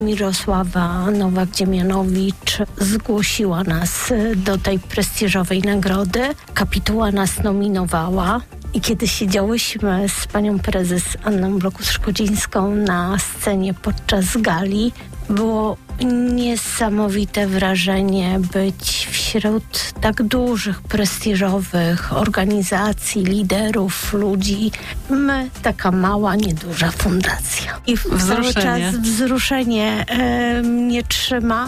Mirosława Nowak-Dziemianowicz zgłosiła nas do tej prestiżowej nagrody. Kapituła nas nominowała. I kiedy siedziałyśmy z panią prezes Anną Blokus-Szkodzińską na scenie podczas gali, było niesamowite wrażenie być wśród tak dużych, prestiżowych organizacji, liderów, ludzi. My, taka mała, nieduża fundacja. I cały czas wzruszenie mnie trzyma.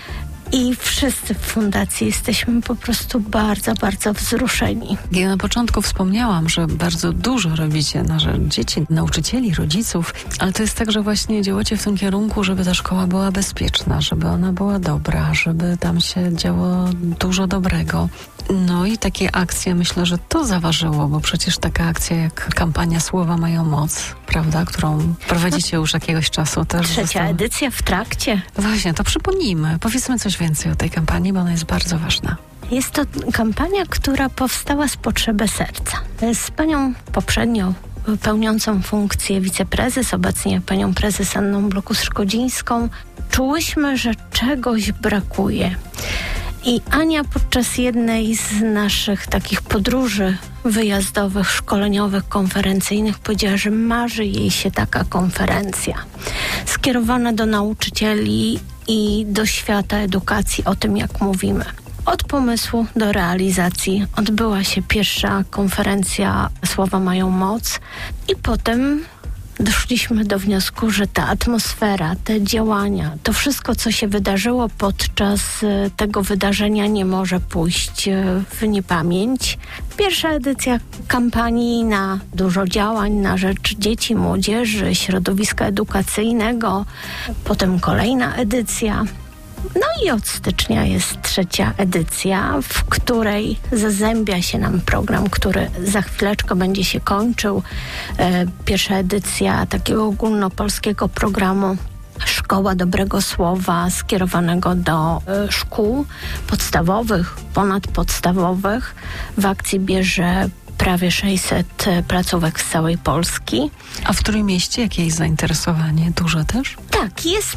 I wszyscy w fundacji jesteśmy po prostu bardzo, bardzo wzruszeni. Ja na początku wspomniałam, że bardzo dużo robicie na rzecz dzieci, nauczycieli, rodziców, ale to jest tak, że właśnie działacie w tym kierunku, żeby ta szkoła była bezpieczna, żeby ona była dobra, żeby tam się działo dużo dobrego. No i takie akcje, myślę, że to zaważyło, bo przecież taka akcja jak kampania Słowa mają moc, prawda, którą prowadzicie już jakiegoś czasu. Też trzecia edycja w trakcie. Właśnie, to przypomnijmy. Powiedzmy coś więcej o tej kampanii, bo ona jest bardzo ważna. Jest to kampania, która powstała z potrzeby serca. Z panią poprzednią pełniącą funkcję wiceprezes, obecnie panią prezes Anną Blokus-Szkodzińską, czułyśmy, że czegoś brakuje. I Ania podczas jednej z naszych takich podróży wyjazdowych, szkoleniowych, konferencyjnych powiedziała, że marzy jej się taka konferencja skierowana do nauczycieli i do świata edukacji, o tym jak mówimy. Od pomysłu do realizacji odbyła się pierwsza konferencja Słowa mają moc i potem doszliśmy do wniosku, że ta atmosfera, te działania, to wszystko, co się wydarzyło podczas tego wydarzenia, nie może pójść w niepamięć. Pierwsza edycja kampanii na dużo działań na rzecz dzieci, młodzieży, środowiska edukacyjnego, potem kolejna edycja. No i od stycznia jest trzecia edycja, w której zazębia się nam program, który za chwileczkę będzie się kończył. Pierwsza edycja takiego ogólnopolskiego programu Szkoła Dobrego Słowa, skierowanego do szkół podstawowych, ponadpodstawowych. W akcji bierze prawie 600 placówek z całej Polski. A w którym mieście? Jakie jest zainteresowanie? Duże też? Tak, jest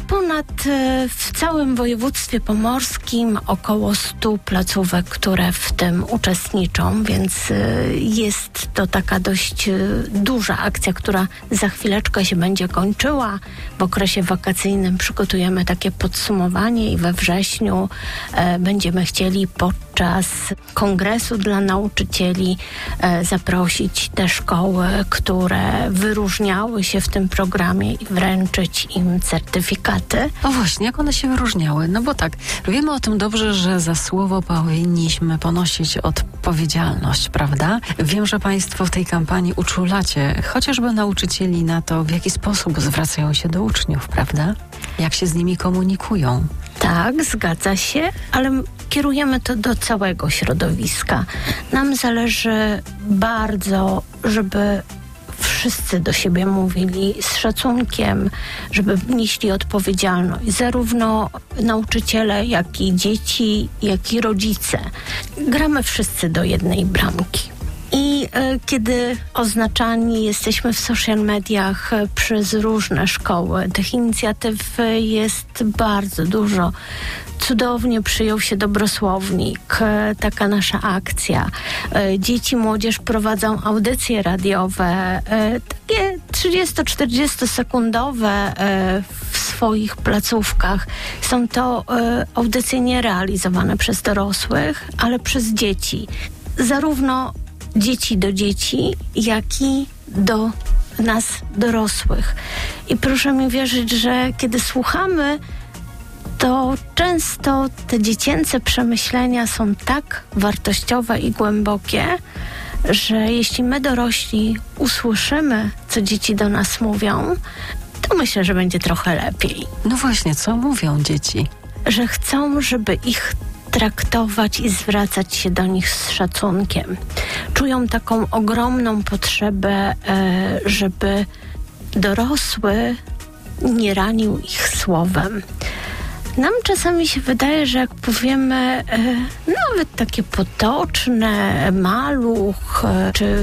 w całym województwie pomorskim około 100 placówek, które w tym uczestniczą, więc jest to taka dość duża akcja, która za chwileczkę się będzie kończyła. W okresie wakacyjnym przygotujemy takie podsumowanie i we wrześniu będziemy chcieli podczas kongresu dla nauczycieli zaprosić te szkoły, które wyróżniały się w tym programie i wręczyć im certyfikaty. O właśnie, jak one się wyróżniały? No bo tak, wiemy o tym dobrze, że za słowo powinniśmy ponosić odpowiedzialność, prawda? Wiem, że Państwo w tej kampanii uczulacie chociażby nauczycieli na to, w jaki sposób zwracają się do uczniów, prawda? Jak się z nimi komunikują. Tak, zgadza się, ale kierujemy to do całego środowiska. Nam zależy bardzo, żeby wszyscy do siebie mówili z szacunkiem, żeby nieśli odpowiedzialność. Zarówno nauczyciele, jak i dzieci, jak i rodzice. Gramy wszyscy do jednej bramki. I kiedy oznaczani jesteśmy w social mediach przez różne szkoły, tych inicjatyw jest bardzo dużo. Cudownie przyjął się Dobrosłownik, taka nasza akcja. Dzieci, młodzież prowadzą audycje radiowe, takie 30-40 sekundowe w swoich placówkach. Są to audycje nie realizowane przez dorosłych, ale przez dzieci. Zarówno dzieci do dzieci, jak i do nas dorosłych. I proszę mi wierzyć, że kiedy słuchamy, to często te dziecięce przemyślenia są tak wartościowe i głębokie, że jeśli my dorośli usłyszymy, co dzieci do nas mówią, to myślę, że będzie trochę lepiej. No właśnie, co mówią dzieci? Że chcą, żeby ich traktować i zwracać się do nich z szacunkiem. Czują taką ogromną potrzebę, żeby dorosły nie ranił ich słowem. Nam czasami się wydaje, że jak powiemy nawet takie potoczne, maluch czy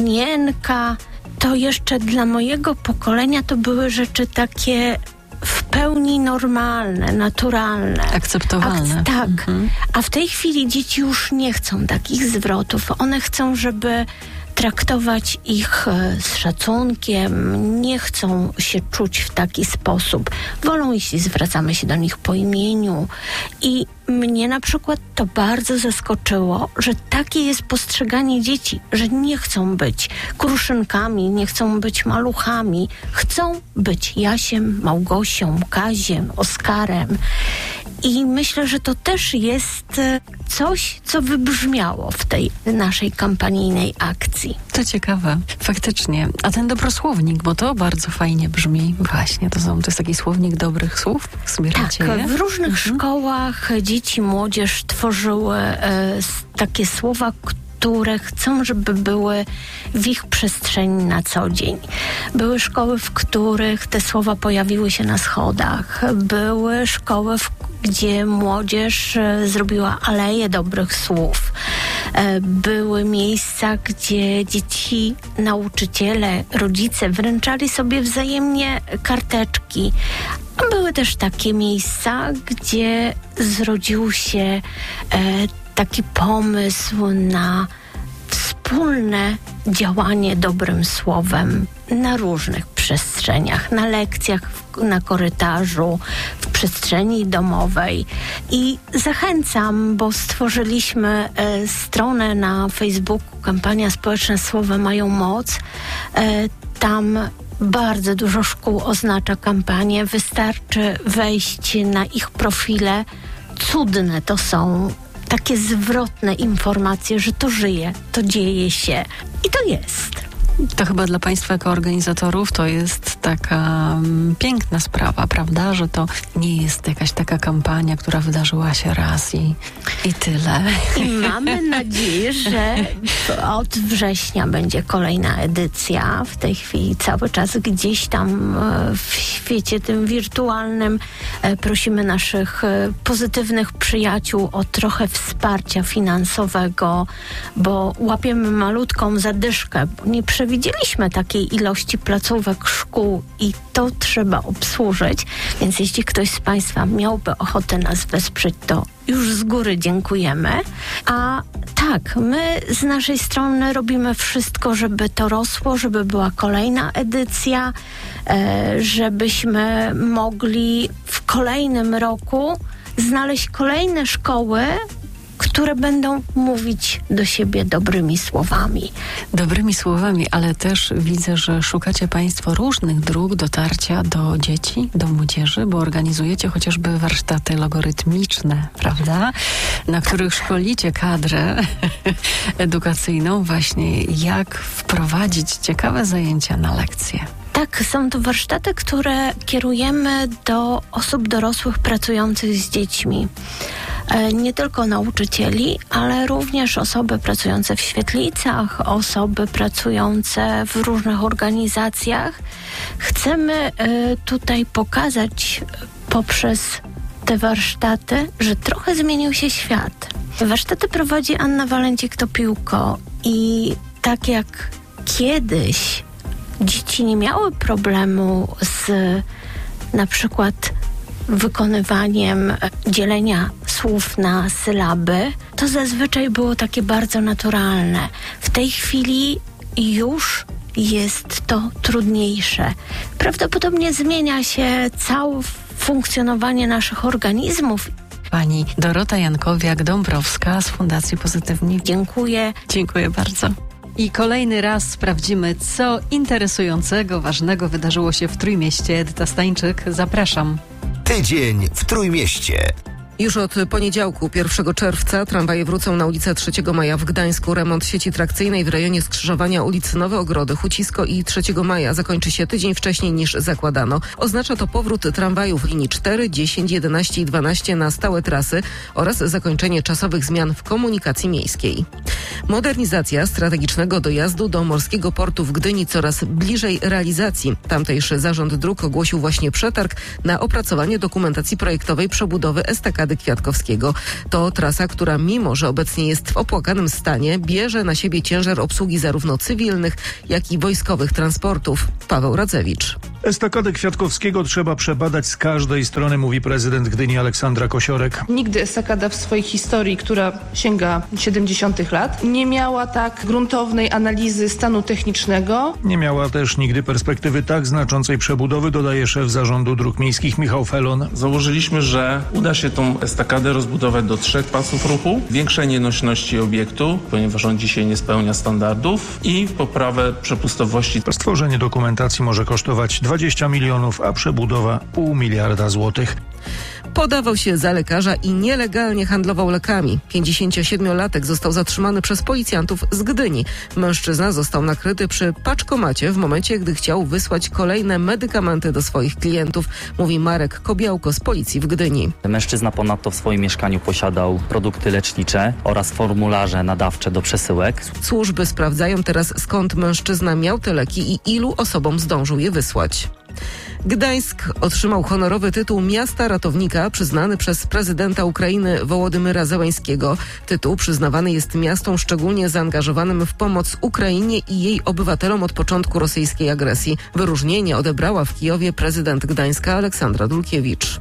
panienka, to jeszcze dla mojego pokolenia to były rzeczy takie w pełni normalne, naturalne. Akceptowalne. Tak. A w tej chwili dzieci już nie chcą takich zwrotów. One chcą, żeby traktować ich z szacunkiem, nie chcą się czuć w taki sposób. Wolą, jeśli zwracamy się do nich po imieniu. I mnie na przykład to bardzo zaskoczyło, że takie jest postrzeganie dzieci, że nie chcą być kruszynkami, nie chcą być maluchami. Chcą być Jasiem, Małgosią, Kaziem, Oskarem. I myślę, że to też jest coś, co wybrzmiało w tej naszej kampanijnej akcji. To ciekawe, faktycznie. A ten dobrosłownik, bo to bardzo fajnie brzmi. Właśnie, to jest taki słownik dobrych słów? Zbieracie je? Tak, w różnych szkołach dzieci, młodzież tworzyły takie słowa, które chcą, żeby były w ich przestrzeni na co dzień. Były szkoły, w których te słowa pojawiły się na schodach. Były szkoły, gdzie młodzież zrobiła aleję dobrych słów. Były miejsca, gdzie dzieci, nauczyciele, rodzice wręczali sobie wzajemnie karteczki. A były też takie miejsca, gdzie zrodził się taki pomysł na wspólne działanie dobrym słowem na różnych przestrzeniach, na lekcjach, na korytarzu, w przestrzeni domowej. I zachęcam, bo stworzyliśmy stronę na Facebooku, kampania społeczna Słowa mają moc. Tam bardzo dużo szkół oznacza kampanię. Wystarczy wejść na ich profile. Cudne to są takie zwrotne informacje, że to żyje, to dzieje się i to jest. To chyba dla Państwa jako organizatorów to jest taka piękna sprawa, prawda? Że to nie jest jakaś taka kampania, która wydarzyła się raz i tyle. I mamy nadzieję, że od września będzie kolejna edycja. W tej chwili cały czas gdzieś tam w świecie tym wirtualnym prosimy naszych pozytywnych przyjaciół o trochę wsparcia finansowego, bo łapiemy malutką zadyszkę, bo nie przewidzieliśmy takiej ilości placówek, szkół i to trzeba obsłużyć. Więc jeśli ktoś z Państwa miałby ochotę nas wesprzeć, to już z góry dziękujemy. A tak, my z naszej strony robimy wszystko, żeby to rosło, żeby była kolejna edycja, żebyśmy mogli w kolejnym roku znaleźć kolejne szkoły, które będą mówić do siebie dobrymi słowami. Dobrymi słowami, ale też widzę, że szukacie Państwo różnych dróg dotarcia do dzieci, do młodzieży, bo organizujecie chociażby warsztaty logarytmiczne, prawda? Na których szkolicie kadrę edukacyjną właśnie, jak wprowadzić ciekawe zajęcia na lekcje. Tak, są to warsztaty, które kierujemy do osób dorosłych pracujących z dziećmi. Nie tylko nauczycieli, ale również osoby pracujące w świetlicach, osoby pracujące w różnych organizacjach. Chcemy tutaj pokazać poprzez te warsztaty, że trochę zmienił się świat. Warsztaty prowadzi Anna Walencik-Topiłko i tak jak kiedyś dzieci nie miały problemu z na przykład wykonywaniem dzielenia słów na sylaby, to zazwyczaj było takie bardzo naturalne. W tej chwili już jest to trudniejsze. Prawdopodobnie zmienia się całe funkcjonowanie naszych organizmów. Pani Dorota Jankowiak-Dąbrowska z Fundacji Pozytywni. Dziękuję. Dziękuję bardzo. I kolejny raz sprawdzimy, co interesującego, ważnego wydarzyło się w Trójmieście. Edyta Stańczyk, zapraszam. Tydzień w Trójmieście. Już od poniedziałku, 1 czerwca, tramwaje wrócą na ulicę 3 Maja w Gdańsku. Remont sieci trakcyjnej w rejonie skrzyżowania ulic Nowe Ogrody, Hucisko i 3 Maja zakończy się tydzień wcześniej niż zakładano. Oznacza to powrót tramwajów linii 4, 10, 11 i 12 na stałe trasy oraz zakończenie czasowych zmian w komunikacji miejskiej. Modernizacja strategicznego dojazdu do morskiego portu w Gdyni coraz bliżej realizacji. Tamtejszy zarząd dróg ogłosił właśnie przetarg na opracowanie dokumentacji projektowej przebudowy estakady Kwiatkowskiego. To trasa, która mimo, że obecnie jest w opłakanym stanie, bierze na siebie ciężar obsługi zarówno cywilnych, jak i wojskowych transportów. Paweł Radzewicz. Estakadę Kwiatkowskiego trzeba przebadać z każdej strony, mówi prezydent Gdyni Aleksandra Kosiorek. Nigdy estakada w swojej historii, która sięga 70. lat, nie miała tak gruntownej analizy stanu technicznego. Nie miała też nigdy perspektywy tak znaczącej przebudowy, dodaje szef Zarządu Dróg Miejskich Michał Felon. Założyliśmy, że uda się tą estakadę rozbudować do 3 pasów ruchu, zwiększenie nośności obiektu, ponieważ on dzisiaj nie spełnia standardów, i poprawę przepustowości. Stworzenie dokumentacji może kosztować 20 milionów, a przebudowa $0,5 miliarda złotych. Podawał się za lekarza i nielegalnie handlował lekami. 57-latek został zatrzymany przez policjantów z Gdyni. Mężczyzna został nakryty przy paczkomacie w momencie, gdy chciał wysłać kolejne medykamenty do swoich klientów, mówi Marek Kobiałko z policji w Gdyni. Mężczyzna ponadto w swoim mieszkaniu posiadał produkty lecznicze oraz formularze nadawcze do przesyłek. Służby sprawdzają teraz, skąd mężczyzna miał te leki i ilu osobom zdążył je wysłać. Gdańsk otrzymał honorowy tytuł Miasta Ratownika przyznany przez prezydenta Ukrainy Wołodymyra Zełenskiego. Tytuł przyznawany jest miastom szczególnie zaangażowanym w pomoc Ukrainie i jej obywatelom od początku rosyjskiej agresji. Wyróżnienie odebrała w Kijowie prezydent Gdańska Aleksandra Dulkiewicz.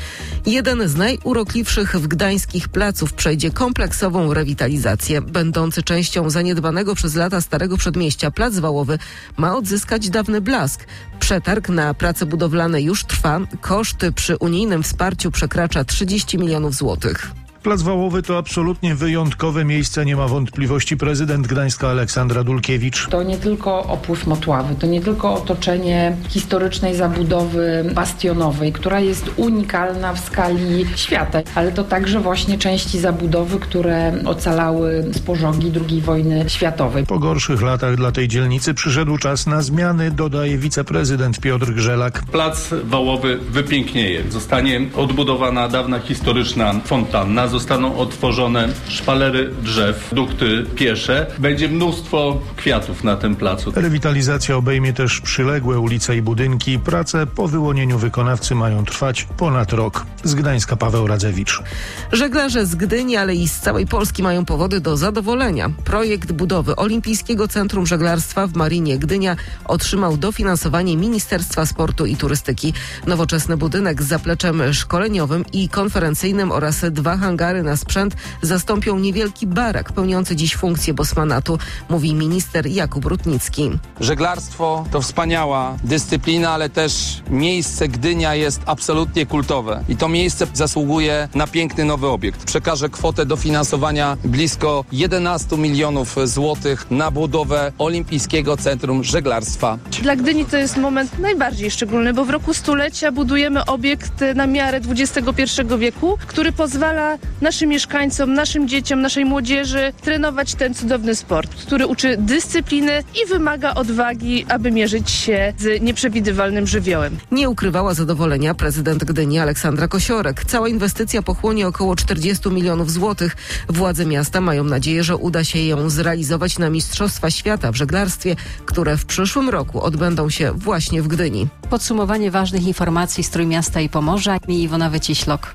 Jeden z najurokliwszych w gdańskich placów przejdzie kompleksową rewitalizację. Będący częścią zaniedbanego przez lata Starego Przedmieścia Plac Wałowy ma odzyskać dawny blask. Przetarg na prace budowlane już trwa. Koszt przy unijnym wsparciu przekracza 30 milionów złotych. Plac Wałowy to absolutnie wyjątkowe miejsce, nie ma wątpliwości prezydent Gdańska Aleksandra Dulkiewicz. To nie tylko opływ Motławy, to nie tylko otoczenie historycznej zabudowy bastionowej, która jest unikalna w skali świata, ale to także właśnie części zabudowy, które ocalały z pożogi II wojny światowej. Po gorszych latach dla tej dzielnicy przyszedł czas na zmiany, dodaje wiceprezydent Piotr Grzelak. Plac Wałowy wypięknieje. Zostanie odbudowana dawna historyczna fontanna, zostaną otworzone szpalery drzew, dukty piesze. Będzie mnóstwo kwiatów na tym placu. Rewitalizacja obejmie też przyległe ulice i budynki. Prace po wyłonieniu wykonawcy mają trwać ponad rok. Z Gdańska Paweł Radzewicz. Żeglarze z Gdyni, ale i z całej Polski mają powody do zadowolenia. Projekt budowy Olimpijskiego Centrum Żeglarstwa w Marinie Gdynia otrzymał dofinansowanie Ministerstwa Sportu i Turystyki. Nowoczesny budynek z zapleczem szkoleniowym i konferencyjnym oraz 2 hangary na sprzęt zastąpią niewielki barak pełniący dziś funkcję bosmanatu, mówi minister Jakub Rutnicki. Żeglarstwo to wspaniała dyscyplina, ale też miejsce Gdynia jest absolutnie kultowe i to miejsce zasługuje na piękny nowy obiekt. Przekażę kwotę dofinansowania blisko 11 milionów złotych na budowę Olimpijskiego Centrum Żeglarstwa. Dla Gdyni to jest moment najbardziej szczególny, bo w roku stulecia budujemy obiekt na miarę XXI wieku, który pozwala naszym mieszkańcom, naszym dzieciom, naszej młodzieży trenować ten cudowny sport, który uczy dyscypliny i wymaga odwagi, aby mierzyć się z nieprzewidywalnym żywiołem. Nie ukrywała zadowolenia prezydent Gdyni Aleksandra Kosiorek. Cała inwestycja pochłonie około 40 milionów złotych. Władze miasta mają nadzieję, że uda się ją zrealizować na Mistrzostwa Świata w żeglarstwie, które w przyszłym roku odbędą się właśnie w Gdyni. Podsumowanie ważnych informacji z Trójmiasta i Pomorza i Iwona Wyciślok.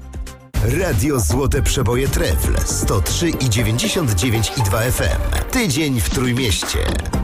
Radio Złote Przeboje Trefl 103,99 i 2 FM. Tydzień w Trójmieście.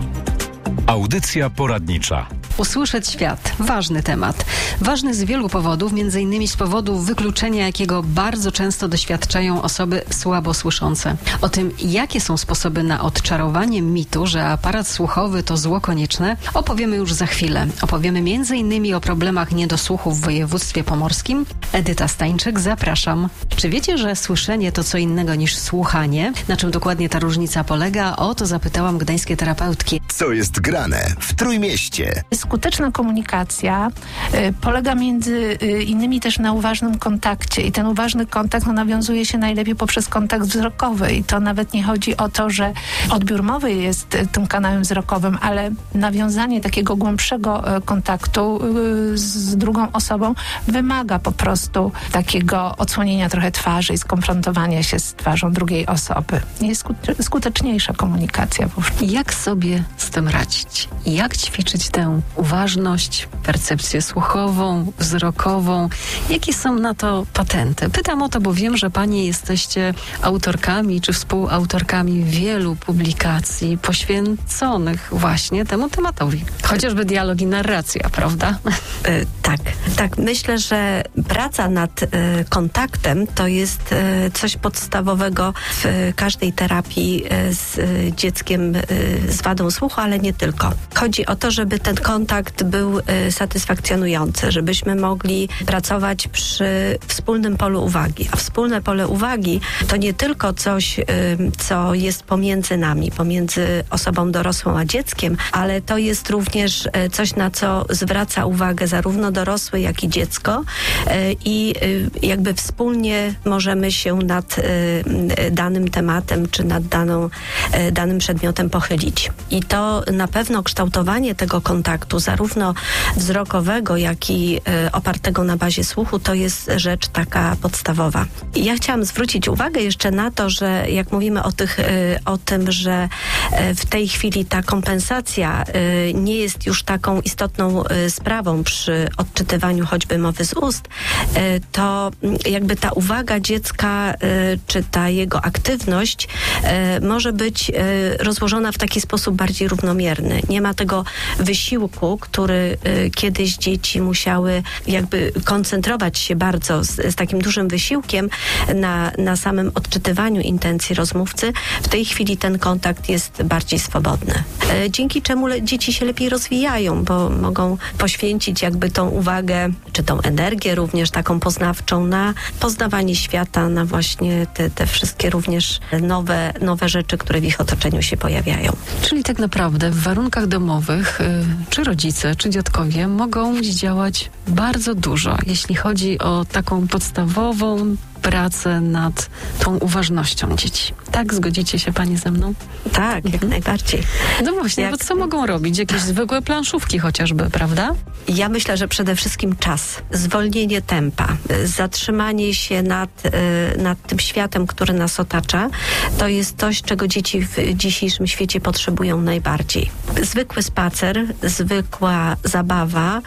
Audycja poradnicza. Usłyszeć świat. Ważny temat. Ważny z wielu powodów, m.in. z powodu wykluczenia, jakiego bardzo często doświadczają osoby słabo słyszące. O tym, jakie są sposoby na odczarowanie mitu, że aparat słuchowy to zło konieczne, opowiemy już za chwilę. Opowiemy m.in. o problemach niedosłuchu w województwie pomorskim. Edyta Stańczyk, zapraszam. Czy wiecie, że słyszenie to co innego niż słuchanie? Na czym dokładnie ta różnica polega? O to zapytałam gdańskie terapeutki. Co jest grane w Trójmieście? Skuteczna komunikacja polega między innymi też na uważnym kontakcie i ten uważny kontakt nawiązuje się najlepiej poprzez kontakt wzrokowy i to nawet nie chodzi o to, że odbiór mowy jest tym kanałem wzrokowym, ale nawiązanie takiego głębszego kontaktu z drugą osobą wymaga po prostu takiego odsłonienia trochę twarzy i skonfrontowania się z twarzą drugiej osoby. Jest skuteczniejsza komunikacja wówczas. Jak sobie z z tym radzić? Jak ćwiczyć tę uważność, percepcję słuchową, wzrokową? Jakie są na to patenty? Pytam o to, bo wiem, że panie jesteście autorkami czy współautorkami wielu publikacji poświęconych właśnie temu tematowi. Chociażby dialog i narracja, prawda? Tak. Myślę, że praca nad kontaktem to jest coś podstawowego w każdej terapii z dzieckiem z wadą słuchu, ale nie tylko. Chodzi o to, żeby ten kontakt był satysfakcjonujący, żebyśmy mogli pracować przy wspólnym polu uwagi. A wspólne pole uwagi to nie tylko coś, co jest pomiędzy nami, pomiędzy osobą dorosłą a dzieckiem, ale to jest również coś, na co zwraca uwagę zarówno dorosły, jak i dziecko i jakby wspólnie możemy się nad danym tematem czy nad danym przedmiotem pochylić. I to na pewno kształtowanie tego kontaktu, zarówno wzrokowego, jak i opartego na bazie słuchu, to jest rzecz taka podstawowa. I ja chciałam zwrócić uwagę jeszcze na to, że jak mówimy o tym, że w tej chwili ta kompensacja nie jest już taką istotną sprawą przy odczytywaniu choćby mowy z ust, to jakby ta uwaga dziecka, czy ta jego aktywność może być rozłożona w taki sposób bardziej równomierny. Nie ma tego wysiłku, który kiedyś dzieci musiały jakby koncentrować się bardzo z takim dużym wysiłkiem na samym odczytywaniu intencji rozmówcy. W tej chwili ten kontakt jest bardziej swobodny. Dzięki czemu dzieci się lepiej rozwijają, bo mogą poświęcić jakby tą uwagę, czy tą energię również taką poznawczą na poznawanie świata, na właśnie te wszystkie również nowe rzeczy, które w ich otoczeniu się pojawiają. Czyli tak naprawdę w warunkach domowych czy rodzice, czy dziadkowie mogą działać bardzo dużo, jeśli chodzi o taką podstawową pracę nad tą uważnością dzieci. Tak? Zgodzicie się panie ze mną? Tak, jak najbardziej. No właśnie, bo co mogą robić? Jakieś zwykłe planszówki chociażby, prawda? Ja myślę, że przede wszystkim czas. Zwolnienie tempa. Zatrzymanie się nad tym światem, który nas otacza. To jest coś, czego dzieci w dzisiejszym świecie potrzebują najbardziej. Zwykły spacer, zwykła zabawa,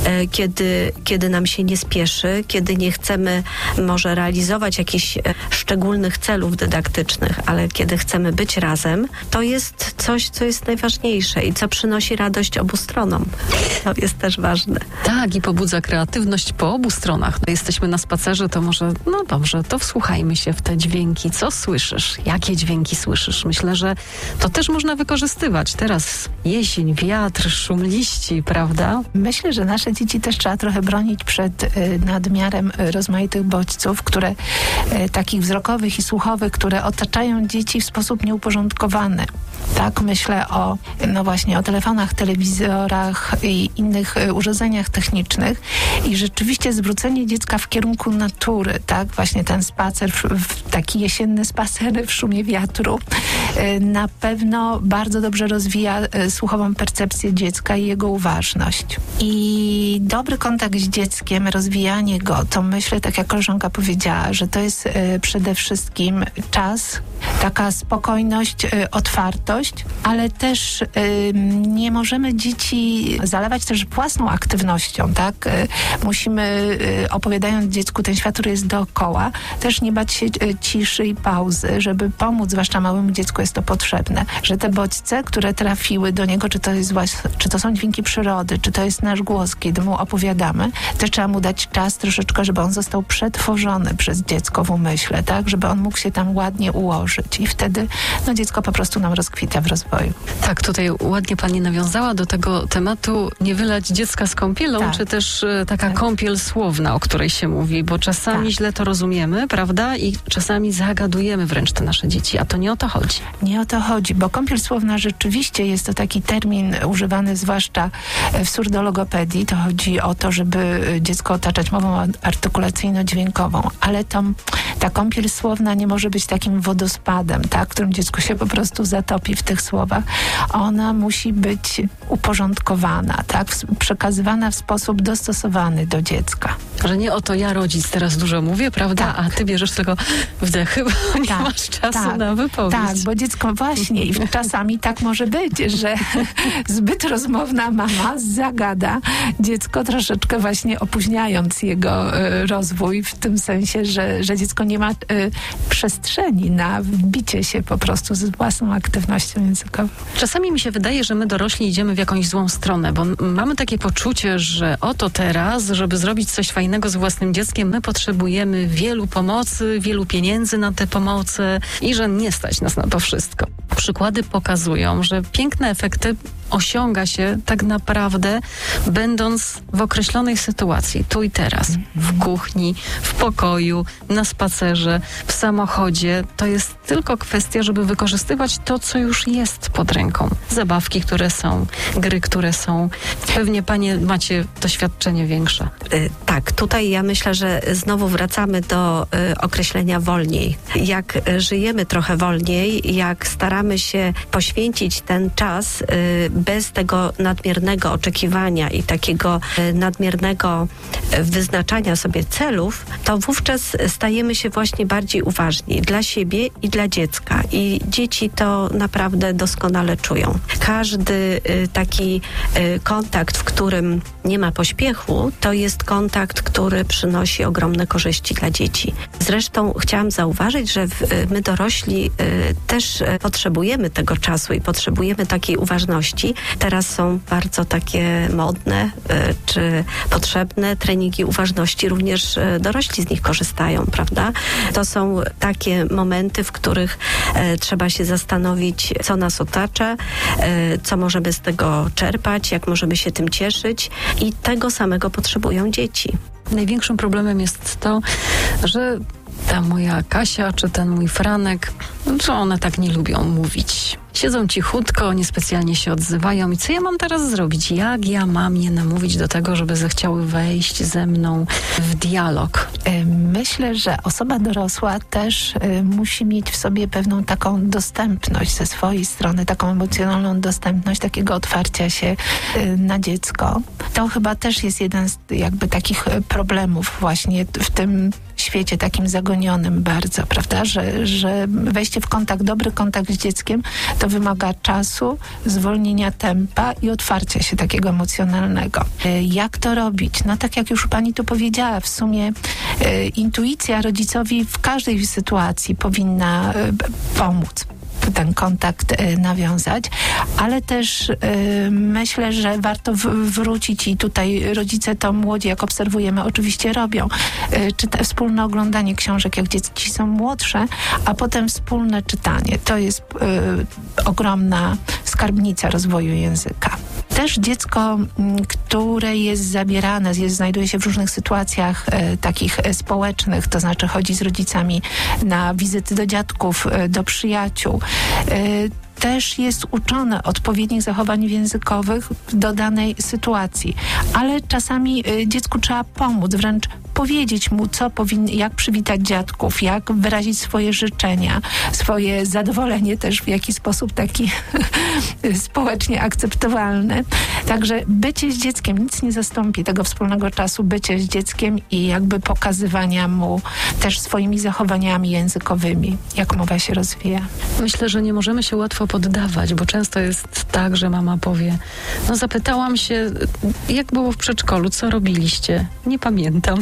kiedy nam się nie spieszy, kiedy nie chcemy może realizować jakichś szczególnych celów dydaktycznych, ale kiedy chcemy być razem, to jest coś, co jest najważniejsze i co przynosi radość obu stronom. To jest też ważne. Tak, i pobudza kreatywność po obu stronach. Jesteśmy na spacerze, to może, no dobrze, to wsłuchajmy się w te dźwięki. Co słyszysz? Jakie dźwięki słyszysz? Myślę, że to też można wykorzystywać. Teraz jesień, wiatr, szum liści, prawda? Myślę, że nasze dzieci też trzeba trochę bronić przed nadmiarem rozmaitych bodźców, takich wzrokowych i słuchowych, które otaczają dzieci w sposób nieuporządkowany. Tak, myślę o telefonach, telewizorach i innych urządzeniach technicznych i rzeczywiście zwrócenie dziecka w kierunku natury, tak, właśnie ten spacer, taki jesienny spacer w szumie wiatru na pewno bardzo dobrze rozwija słuchową percepcję dziecka i jego uważność. I dobry kontakt z dzieckiem, rozwijanie go, to myślę, tak jak koleżanka powiedziała, że to jest przede wszystkim czas, taka spokojność, otwartość, ale też nie możemy dzieci zalewać też własną aktywnością, tak? Musimy, opowiadając dziecku ten świat, który jest dookoła, też nie bać się ciszy i pauzy, żeby pomóc, zwłaszcza małemu dziecku jest to potrzebne, że te bodźce, które trafiły do niego, czy to są dźwięki przyrody, czy to jest nasz głos, kiedy mu opowiadamy, też trzeba mu dać czas troszeczkę, żeby on został przetworzony przez dziecko w umyśle, tak? Żeby on mógł się tam ładnie ułożyć i wtedy dziecko po prostu nam rozkwita w rozwoju. Tak, tutaj ładnie pani nawiązała do tego tematu nie wylać dziecka z kąpielą, tak. Czy też taka kąpiel słowna, o której się mówi, bo czasami źle to rozumiemy, prawda? I czasami zagadujemy wręcz te nasze dzieci, a to nie o to chodzi. Nie o to chodzi, bo kąpiel słowna rzeczywiście jest to taki termin używany zwłaszcza w surdologopedii. To chodzi o to, żeby dziecko otaczać mową artykulacyjno-dźwiękową, ale ta kąpiel słowna nie może być takim wodospadem, tak, w którym dziecko się po prostu zatopi w tych słowach. Ona musi być uporządkowana, tak, przekazywana w sposób dostosowany do dziecka. Że nie oto ja, rodzic, teraz dużo mówię, prawda? A ty bierzesz tylko wdechy, bo nie masz czasu na wypowiedź. Tak, bo dziecko właśnie i czasami tak może być, że zbyt rozmowna mama zagada dziecko troszeczkę właśnie opóźniając jego rozwój w tym sensie, że dziecko nie ma przestrzeni na wbicie się po prostu z własną aktywnością językową. Czasami mi się wydaje, że my dorośli idziemy w jakąś złą stronę, bo mamy takie poczucie, że oto teraz, żeby zrobić coś fajnego z własnym dzieckiem, my potrzebujemy wielu pomocy, wielu pieniędzy na te pomocy i że nie stać nas na to wszystko. Przykłady pokazują, że piękne efekty osiąga się tak naprawdę będąc w określonej sytuacji, tu i teraz, w kuchni, w pokoju, na spacerze, w samochodzie. To jest tylko kwestia, żeby wykorzystywać to, co już jest pod ręką. Zabawki, które są, gry, które są. Pewnie panie macie doświadczenie większe. Tak, tutaj ja myślę, że znowu wracamy do określenia wolniej. Jak żyjemy trochę wolniej, jak staramy się poświęcić ten czas bez tego nadmiernego oczekiwania i takiego nadmiernego wyznaczania sobie celów, to wówczas stajemy się właśnie bardziej uważni dla siebie i dla dziecka. I dzieci to naprawdę doskonale czują. Każdy taki kontakt, w którym nie ma pośpiechu, to jest kontakt, który przynosi ogromne korzyści dla dzieci. Zresztą chciałam zauważyć, że my dorośli też potrzebujemy tego czasu i potrzebujemy takiej uważności. Teraz są bardzo takie modne czy potrzebne treningi uważności. Również dorośli z nich korzystają, prawda? To są takie momenty, w których trzeba się zastanowić, co nas otacza, co możemy z tego czerpać, jak możemy się tym cieszyć i tego samego potrzebują dzieci. Największym problemem jest to, że ta moja Kasia czy ten mój Franek, że one tak nie lubią mówić. Siedzą cichutko, niespecjalnie się odzywają. I co ja mam teraz zrobić? Jak ja mam je namówić do tego, żeby zechciały wejść ze mną w dialog? Myślę, że osoba dorosła też musi mieć w sobie pewną taką dostępność ze swojej strony, taką emocjonalną dostępność, takiego otwarcia się na dziecko. To chyba też jest jeden z jakby takich problemów właśnie w tym świecie takim zagonionym bardzo, prawda, że wejście w kontakt, dobry kontakt z dzieckiem to wymaga czasu, zwolnienia tempa i otwarcia się takiego emocjonalnego. Jak to robić? No tak jak już pani tu powiedziała, w sumie intuicja rodzicowi w każdej sytuacji powinna pomóc ten kontakt nawiązać, ale też myślę, że warto wrócić i tutaj rodzice to młodzi, jak obserwujemy, oczywiście robią. Wspólne oglądanie książek, jak dzieci są młodsze, a potem wspólne czytanie. To jest ogromna skarbnica rozwoju języka. Też dziecko, które jest zabierane, znajduje się w różnych sytuacjach takich społecznych, to znaczy chodzi z rodzicami na wizyty do dziadków, do przyjaciół, też jest uczone odpowiednich zachowań językowych do danej sytuacji. Ale czasami dziecku trzeba pomóc, wręcz powiedzieć mu, jak przywitać dziadków, jak wyrazić swoje życzenia, swoje zadowolenie też w jakiś sposób taki społecznie akceptowalny. Także bycie z dzieckiem nic nie zastąpi tego wspólnego czasu, bycie z dzieckiem i jakby pokazywania mu też swoimi zachowaniami językowymi, jak mowa się rozwija. Myślę, że nie możemy się łatwo poddawać, bo często jest tak, że mama powie, no zapytałam się, jak było w przedszkolu, co robiliście? Nie pamiętam.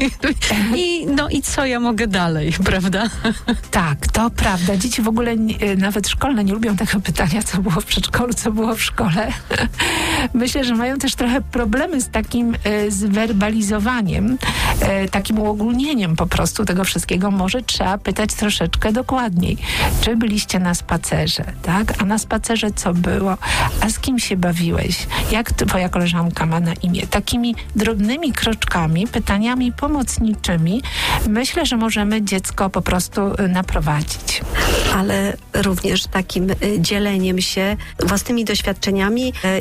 I co ja mogę dalej, prawda? Tak, to prawda. Dzieci w ogóle nawet szkolne nie lubią tego pytania, co było w przedszkolu, co było w szkole. Myślę, że mają też trochę problemy z takim zwerbalizowaniem, takim uogólnieniem po prostu tego wszystkiego. Może trzeba pytać troszeczkę dokładniej. Czy byliście na spacerze, tak? A na spacerze co było? A z kim się bawiłeś? Jak twoja koleżanka ma na imię? Takimi drobnymi kroczkami, pytaniami pomocniczymi, myślę, że możemy dziecko po prostu naprowadzić. Ale również takim dzieleniem się własnymi doświadczeniami i opowiadaniem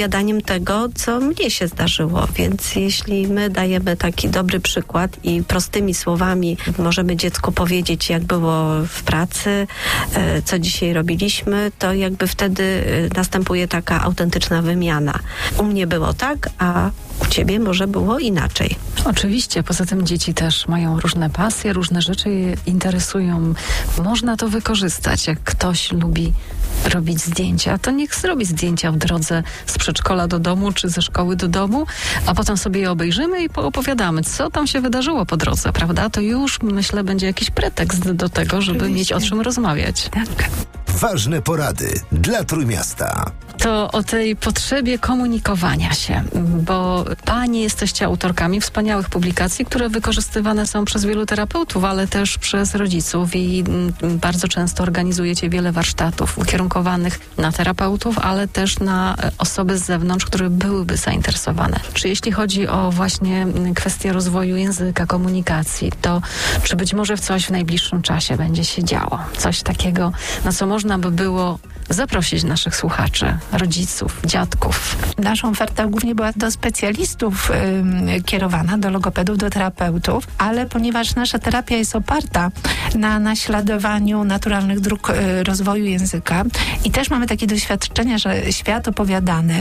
opowiadaniem tego, co mnie się zdarzyło. Więc jeśli my dajemy taki dobry przykład i prostymi słowami możemy dziecku powiedzieć, jak było w pracy, co dzisiaj robiliśmy, to jakby wtedy następuje taka autentyczna wymiana. U mnie było tak, a u ciebie może było inaczej. Oczywiście, poza tym dzieci też mają różne pasje, różne rzeczy je interesują. Można to wykorzystać. Jak ktoś lubi robić zdjęcia, to niech zrobi zdjęcia w drodze z przedszkola do domu, czy ze szkoły do domu, a potem sobie je obejrzymy i poopowiadamy, co tam się wydarzyło po drodze, prawda? To już, myślę, będzie jakiś pretekst do tego, żeby mieć o czym rozmawiać. Tak. Ważne porady dla Trójmiasta. To o tej potrzebie komunikowania się, bo panie jesteście autorkami wspaniałych publikacji, które wykorzystywane są przez wielu terapeutów, ale też przez rodziców i bardzo często organizujecie wiele warsztatów ukierunkowanych na terapeutów, ale też na osoby z zewnątrz, które byłyby zainteresowane. Czy jeśli chodzi o właśnie kwestię rozwoju języka, komunikacji, to czy być może w najbliższym czasie będzie się działo? Coś takiego, na co można by było zaprosić naszych słuchaczy, rodziców, dziadków. Nasza oferta głównie była do specjalistów kierowana, do logopedów, do terapeutów, ale ponieważ nasza terapia jest oparta na naśladowaniu naturalnych dróg rozwoju języka i też mamy takie doświadczenie, że świat opowiadany,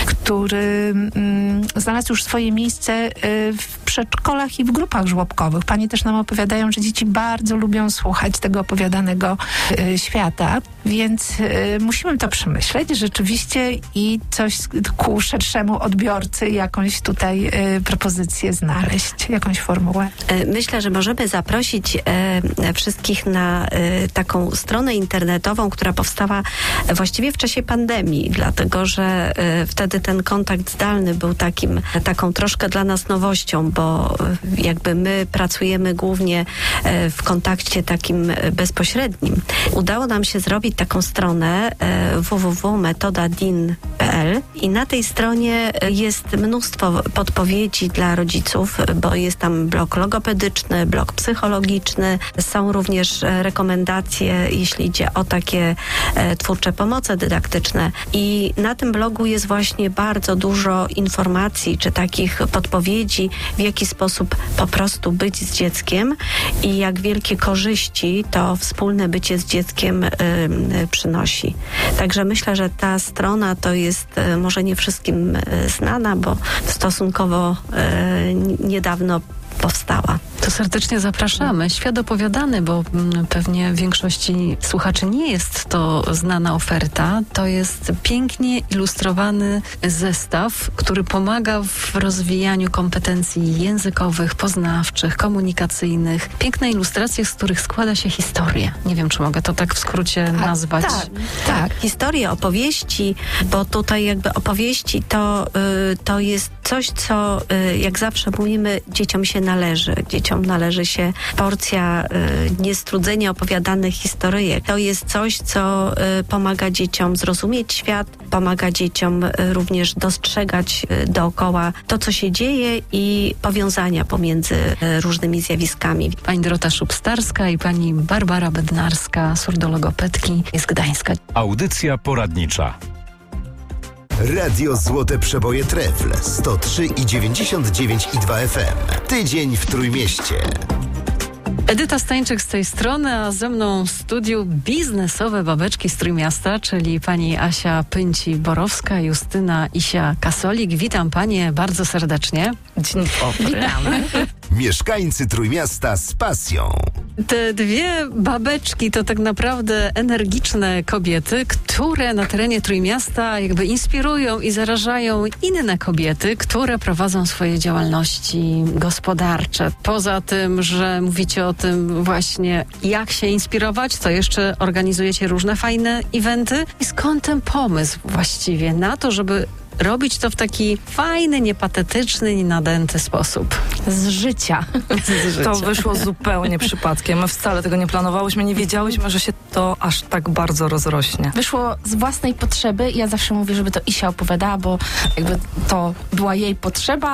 który znalazł już swoje miejsce w przedszkolach i w grupach żłobkowych. Panie też nam opowiadają, że dzieci bardzo lubią słuchać tego opowiadanego świata, więc musimy to przemyśleć rzeczywiście i coś ku szerszemu odbiorcy, jakąś tutaj propozycję znaleźć, jakąś formułę. Myślę, że możemy zaprosić wszystkich na taką stronę internetową, która powstała właściwie w czasie pandemii, dlatego że wtedy ten kontakt zdalny był taką troszkę dla nas nowością, bo jakby my pracujemy głównie w kontakcie takim bezpośrednim. Udało nam się zrobić taką stronę www.metodadin.pl i na tej stronie jest mnóstwo podpowiedzi dla rodziców, bo jest tam blok logopedyczny, blok psychologiczny. Są również rekomendacje, jeśli idzie o takie twórcze pomoce dydaktyczne. I na tym blogu jest właśnie bardzo dużo informacji, czy takich podpowiedzi, w jaki sposób po prostu być z dzieckiem i jak wielkie korzyści to wspólne bycie z dzieckiem przynosi. Także myślę, że ta strona to jest może nie wszystkim znana, bo stosunkowo niedawno powstała. To serdecznie zapraszamy. Świat opowiadany, bo pewnie większości słuchaczy nie jest to znana oferta. To jest pięknie ilustrowany zestaw, który pomaga w rozwijaniu kompetencji językowych, poznawczych, komunikacyjnych. Piękne ilustracje, z których składa się historia. Nie wiem, czy mogę to tak w skrócie nazwać. Tak. Historie, opowieści, bo tutaj jakby opowieści to jest coś, co jak zawsze mówimy, dzieciom się należy. Dzieciom należy się porcja niestrudzenia opowiadanych historyjek. To jest coś, co pomaga dzieciom zrozumieć świat, pomaga dzieciom również dostrzegać dookoła to, co się dzieje i powiązania pomiędzy różnymi zjawiskami. Pani Dorota Szubstarska i pani Barbara Bednarska, surdologopedki z Gdańska. Audycja poradnicza. Radio Złote Przeboje Trefl 103,99,2 FM. Tydzień w Trójmieście. Edyta Stańczyk z tej strony, a ze mną w studiu biznesowe babeczki z Trójmiasta, czyli pani Asia Pynci-Borowska, Justyna Isia-Kasolik. Witam panie bardzo serdecznie. Dzień dobry. Witamy. Mieszkańcy Trójmiasta z pasją. Te dwie babeczki to tak naprawdę energiczne kobiety, które na terenie Trójmiasta jakby inspirują i zarażają inne kobiety, które prowadzą swoje działalności gospodarcze. Poza tym, że mówicie o tym właśnie, jak się inspirować, to jeszcze organizujecie różne fajne eventy. I skąd ten pomysł właściwie na to, żeby robić to w taki fajny, niepatetyczny, nienadęty sposób? Z życia. To wyszło zupełnie przypadkiem. My wcale tego nie planowałyśmy, nie wiedziałyśmy, że się to aż tak bardzo rozrośnie. Wyszło z własnej potrzeby. Ja zawsze mówię, żeby to Isia opowiadała, bo jakby to była jej potrzeba,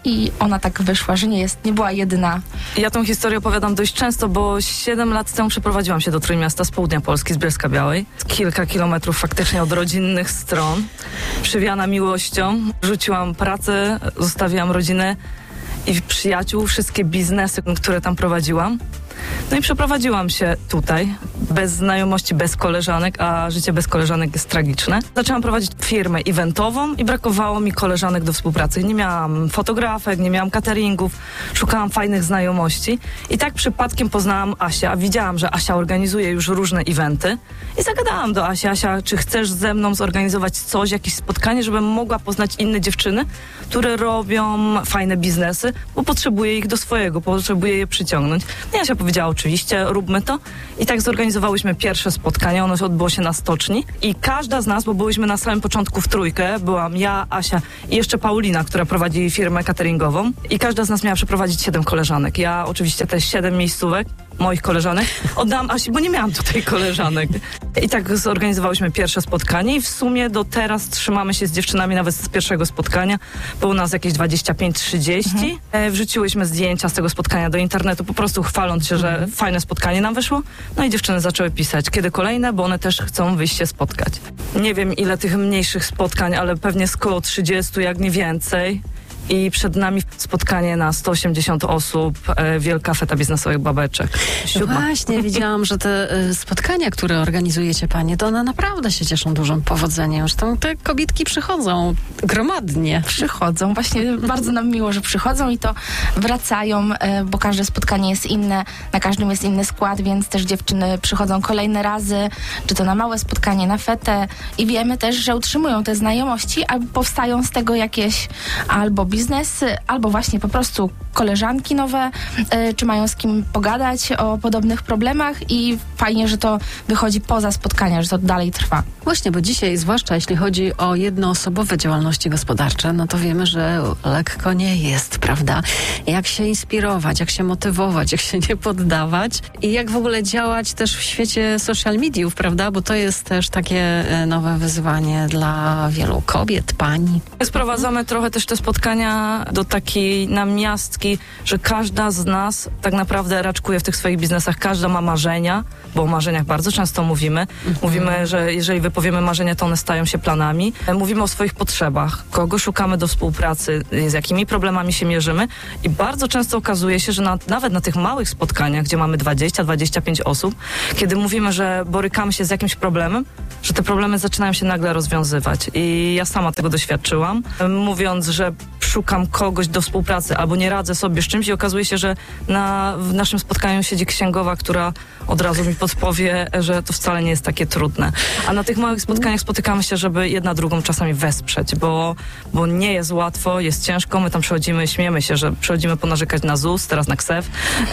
i ona tak wyszła, że nie była jedyna. Ja tą historię opowiadam dość często, bo 7 lat temu przeprowadziłam się do Trójmiasta z południa Polski, z Bielska-Białej. Kilka kilometrów faktycznie od rodzinnych stron. Przywiana miłością, rzuciłam pracę, zostawiłam rodzinę i przyjaciół, wszystkie biznesy, które tam prowadziłam. No i przeprowadziłam się tutaj, bez znajomości, bez koleżanek, a życie bez koleżanek jest tragiczne. Zaczęłam prowadzić firmę eventową i brakowało mi koleżanek do współpracy. Nie miałam fotografek, nie miałam cateringów, szukałam fajnych znajomości i tak przypadkiem poznałam Asię, a widziałam, że Asia organizuje już różne eventy i zagadałam do Asi: Asia, czy chcesz ze mną zorganizować coś, jakieś spotkanie, żebym mogła poznać inne dziewczyny, które robią fajne biznesy, bo potrzebuję ich do swojego, potrzebuję je przyciągnąć. No Asia powiedziała: oczywiście, róbmy to. I tak zorganizowałyśmy pierwsze spotkanie. Ono odbyło się na stoczni i każda z nas, bo byłyśmy na samym początku w trójkę, byłam ja, Asia i jeszcze Paulina, która prowadzi firmę cateringową, i każda z nas miała przeprowadzić 7 koleżanek. Ja oczywiście te 7 miejscówek moich koleżanek oddałam Asi, bo nie miałam tutaj koleżanek. I tak zorganizowałyśmy pierwsze spotkanie i w sumie do teraz trzymamy się z dziewczynami nawet z pierwszego spotkania. Było nas jakieś 25-30. Wrzuciłyśmy zdjęcia z tego spotkania do internetu, po prostu chwaląc się, że fajne spotkanie nam wyszło. No i dziewczyny zaczęły pisać, kiedy kolejne, bo one też chcą wyjść się spotkać. Nie wiem, ile tych mniejszych spotkań, ale pewnie z koło 30, jak nie więcej. I przed nami spotkanie na 180 osób, wielka feta biznesowych babeczek. 7. Właśnie, widziałam, że te spotkania, które organizujecie panie, to one naprawdę się cieszą dużym powodzeniem. Zresztą te kobietki przychodzą gromadnie. Przychodzą. Właśnie bardzo nam miło, że przychodzą i to wracają, bo każde spotkanie jest inne, na każdym jest inny skład, więc też dziewczyny przychodzą kolejne razy, czy to na małe spotkanie, na fetę, i wiemy też, że utrzymują te znajomości, albo powstają z tego jakieś albo biznesy, albo właśnie po prostu koleżanki nowe, czy mają z kim pogadać o podobnych problemach, i fajnie, że to wychodzi poza spotkania, że to dalej trwa. Właśnie, bo dzisiaj, zwłaszcza jeśli chodzi o jednoosobowe działalności gospodarcze, no to wiemy, że lekko nie jest, prawda? Jak się inspirować, jak się motywować, jak się nie poddawać i jak w ogóle działać też w świecie social mediów, prawda? Bo to jest też takie nowe wyzwanie dla wielu kobiet, pań. Sprowadzamy trochę też te spotkania do takiej namiastki, że każda z nas tak naprawdę raczkuje w tych swoich biznesach. Każda ma marzenia, bo o marzeniach bardzo często mówimy. Mówimy, że jeżeli wypowiemy marzenia, to one stają się planami. Mówimy o swoich potrzebach, kogo szukamy do współpracy, z jakimi problemami się mierzymy, i bardzo często okazuje się, że nawet na tych małych spotkaniach, gdzie mamy 20-25 osób, kiedy mówimy, że borykamy się z jakimś problemem, że te problemy zaczynają się nagle rozwiązywać. I ja sama tego doświadczyłam, mówiąc, że szukam kogoś do współpracy albo nie radzę sobie z czymś, i okazuje się, że w naszym spotkaniu siedzi księgowa, która od razu mi podpowie, że to wcale nie jest takie trudne. A na tych małych spotkaniach spotykamy się, żeby jedna drugą czasami wesprzeć, bo nie jest łatwo, jest ciężko. My tam przychodzimy, śmiejemy się, że przychodzimy ponarzekać na ZUS, teraz na KSEF.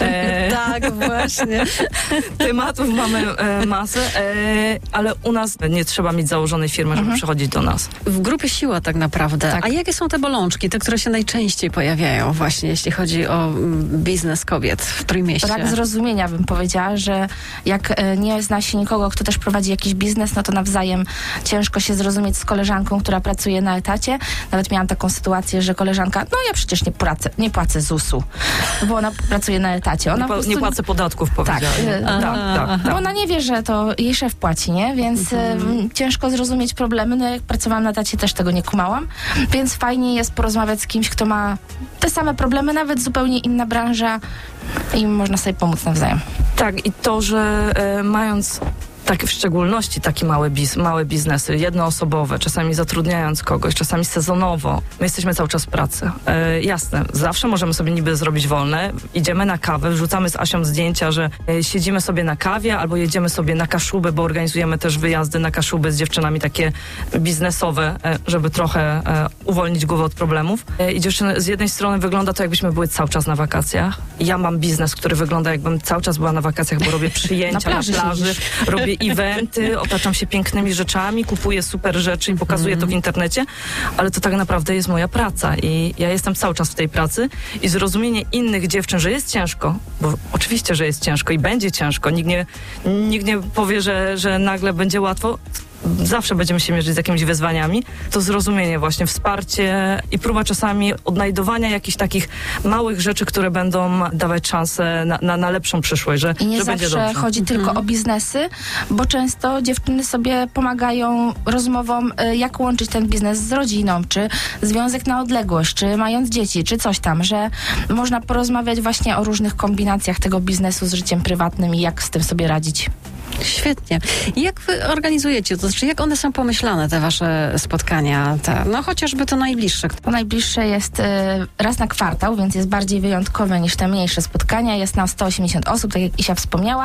Tak, właśnie. Tematów mamy masę, ale u nas nie trzeba mieć założonej firmy, żeby przychodzić do nas. W grupie Siła tak naprawdę. Tak. A jakie są te bolączki, te, które się najczęściej pojawiają właśnie, jeśli chodzi o biznes kobiet w Trójmieście? Brak zrozumienia, bym powiedziała, że jak nie zna się nikogo, kto też prowadzi jakiś biznes, no to nawzajem ciężko się zrozumieć z koleżanką, która pracuje na etacie. Nawet miałam taką sytuację, że koleżanka: no ja przecież nie płacę ZUS-u, bo ona pracuje na etacie. Ona nie płacę podatków, powiedziała. Tak. Bo ona nie wie, że to jej szef płaci, nie? Więc ciężko zrozumieć problemy. No jak pracowałam na etacie, też tego nie kumałam. Więc fajnie jest porozmawiać z kimś, kto ma te same problemy, nawet zupełnie inna branża, i można sobie pomóc nawzajem. Tak, i to, że mając w szczególności takie małe biznesy, jednoosobowe, czasami zatrudniając kogoś, czasami sezonowo. My jesteśmy cały czas w pracy. Jasne, zawsze możemy sobie niby zrobić wolne. Idziemy na kawę, wrzucamy z Asią zdjęcia, że siedzimy sobie na kawie, albo jedziemy sobie na Kaszuby, bo organizujemy też wyjazdy na Kaszuby z dziewczynami takie biznesowe, żeby trochę uwolnić głowę od problemów. I dziewczyny, z jednej strony wygląda to, jakbyśmy były cały czas na wakacjach. Ja mam biznes, który wygląda, jakbym cały czas była na wakacjach, bo robię przyjęcia na plaży, robię eventy, otaczam się pięknymi rzeczami, kupuję super rzeczy i pokazuję to w internecie, ale to tak naprawdę jest moja praca i ja jestem cały czas w tej pracy, i zrozumienie innych dziewczyn, że jest ciężko, bo oczywiście, że jest ciężko i będzie ciężko, nikt nie powie, że nagle będzie łatwo. zawsze będziemy się mierzyć z jakimiś wyzwaniami, to zrozumienie właśnie, wsparcie i próba czasami odnajdowania jakichś takich małych rzeczy, które będą dawać szansę na lepszą przyszłość, że I nie że zawsze będzie dobrze. chodzi tylko o biznesy, bo często dziewczyny sobie pomagają rozmową, jak łączyć ten biznes z rodziną, czy związek na odległość, czy mając dzieci, czy coś tam, że można porozmawiać właśnie o różnych kombinacjach tego biznesu z życiem prywatnym i jak z tym sobie radzić. Świetnie. I jak wy organizujecie, to znaczy jak one są pomyślane, te wasze spotkania, no chociażby to najbliższe? To najbliższe jest raz na kwartał, więc jest bardziej wyjątkowe niż te mniejsze spotkania. Jest na 180 osób, tak jak Isia wspomniała.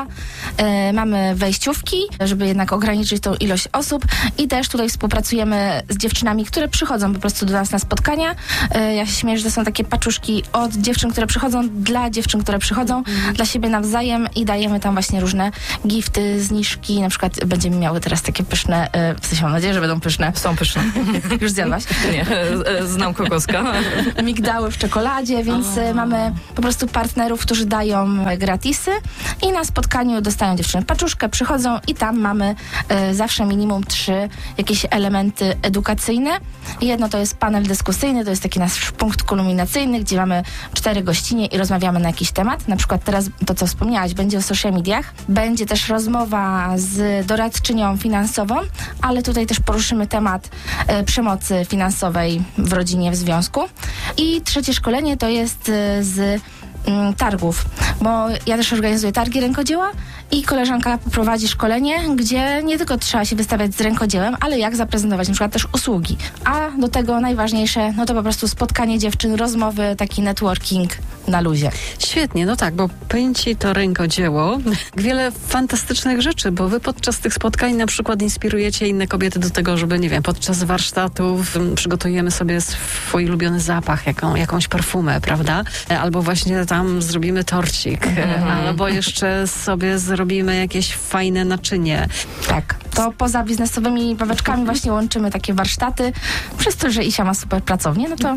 Mamy wejściówki, żeby jednak ograniczyć tą ilość osób i też tutaj współpracujemy z dziewczynami, które przychodzą po prostu do nas na spotkania. Ja się śmieję, że to są takie paczuszki od dziewczyn, które przychodzą, dla dziewczyn, które przychodzą, dla siebie nawzajem i dajemy tam właśnie różne gifty, zniżki, na przykład będziemy miały teraz takie pyszne, w sensie mam nadzieję, że będą pyszne. Są pyszne. Już zjadłaś? Nie, znam kokoska. Migdały w czekoladzie, więc mamy po prostu partnerów, którzy dają gratisy i na spotkaniu dostają dziewczyny paczuszkę, przychodzą i tam mamy zawsze minimum 3 jakieś elementy edukacyjne. Jedno to jest panel dyskusyjny, to jest taki nasz punkt kulminacyjny, gdzie mamy 4 gościnie i rozmawiamy na jakiś temat. Na przykład teraz to, co wspomniałaś, będzie o social mediach. Będzie też rozmowa z doradczynią finansową, ale tutaj też poruszymy temat przemocy finansowej w rodzinie, w związku. I trzecie szkolenie to jest z targów, bo ja też organizuję targi rękodzieła i koleżanka prowadzi szkolenie, gdzie nie tylko trzeba się wystawiać z rękodziełem, ale jak zaprezentować na przykład też usługi. A do tego najważniejsze, no to po prostu spotkanie dziewczyn, rozmowy, taki networking na luzie. Świetnie, no tak, bo pęci to rękodzieło. Wiele fantastycznych rzeczy, bo wy podczas tych spotkań na przykład inspirujecie inne kobiety do tego, żeby, nie wiem, podczas warsztatów przygotujemy sobie swój ulubiony zapach, jakąś perfumę, prawda? Albo właśnie tam zrobimy torcik, albo jeszcze sobie zrobimy jakieś fajne naczynie. Tak, to poza biznesowymi babeczkami właśnie łączymy takie warsztaty. Przez to, że Isia ma super pracownię, no to...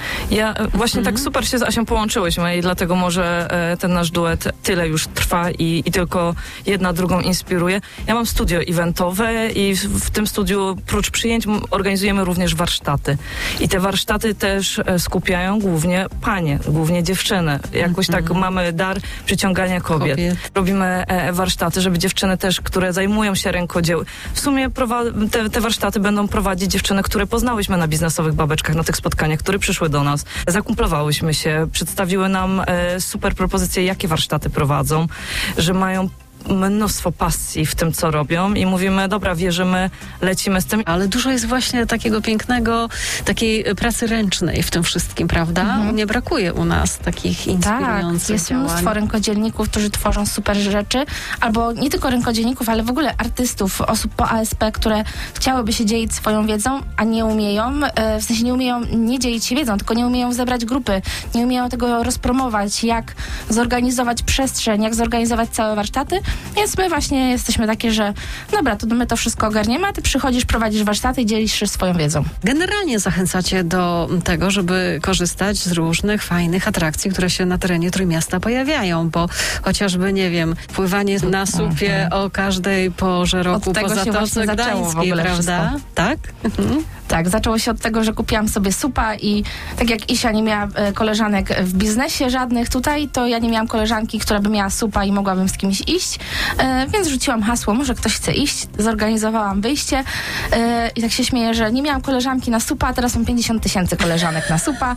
Ja właśnie tak super się z Asią połączyłyśmy i dlatego może ten nasz duet tyle już trwa i tylko jedna drugą inspiruje. Ja mam studio eventowe i w tym studiu prócz przyjęć organizujemy również warsztaty. I te warsztaty też skupiają głównie panie, głównie dziewczyny. Jakoś tak mamy dar przyciągania kobiet. Robimy warsztaty, żeby dziewczyny też, które zajmują się rękodziełem. W sumie te warsztaty będą prowadzić dziewczyny, które poznałyśmy na biznesowych babeczkach, na tych spotkaniach, które przyszły do nas. Zakumplowałyśmy się, przedstawiły nam super propozycje, jakie warsztaty prowadzą, że mają mnóstwo pasji w tym, co robią i mówimy, dobra, wierzymy, lecimy z tym. Ale dużo jest właśnie takiego pięknego, takiej pracy ręcznej w tym wszystkim, prawda? Nie brakuje u nas takich inspirujących jest działań. Mnóstwo rękodzielników, którzy tworzą super rzeczy, albo nie tylko rękodzielników, ale w ogóle artystów, osób po ASP, które chciałyby się dzielić swoją wiedzą, a nie umieją, w sensie nie umieją nie dzielić się wiedzą, tylko nie umieją zebrać grupy, nie umieją tego rozpromować, jak zorganizować przestrzeń, jak zorganizować całe warsztaty. Więc my właśnie jesteśmy takie, że dobra, to my to wszystko ogarniemy, a ty przychodzisz, prowadzisz warsztaty i dzielisz się swoją wiedzą. Generalnie zachęcacie do tego, żeby korzystać z różnych fajnych atrakcji, które się na terenie Trójmiasta pojawiają, bo chociażby, nie wiem, pływanie na słupie o każdej porze roku po Zatoce Gdańskiej, prawda? Wszystko. Tak? Tak, zaczęło się od tego, że kupiłam sobie supa i tak jak Isia nie miała koleżanek w biznesie żadnych tutaj, to ja nie miałam koleżanki, która by miała supa i mogłabym z kimś iść, więc rzuciłam hasło, może ktoś chce iść, zorganizowałam wyjście i tak się śmieję, że nie miałam koleżanki na supa, a teraz mam 50 000 koleżanek na supa,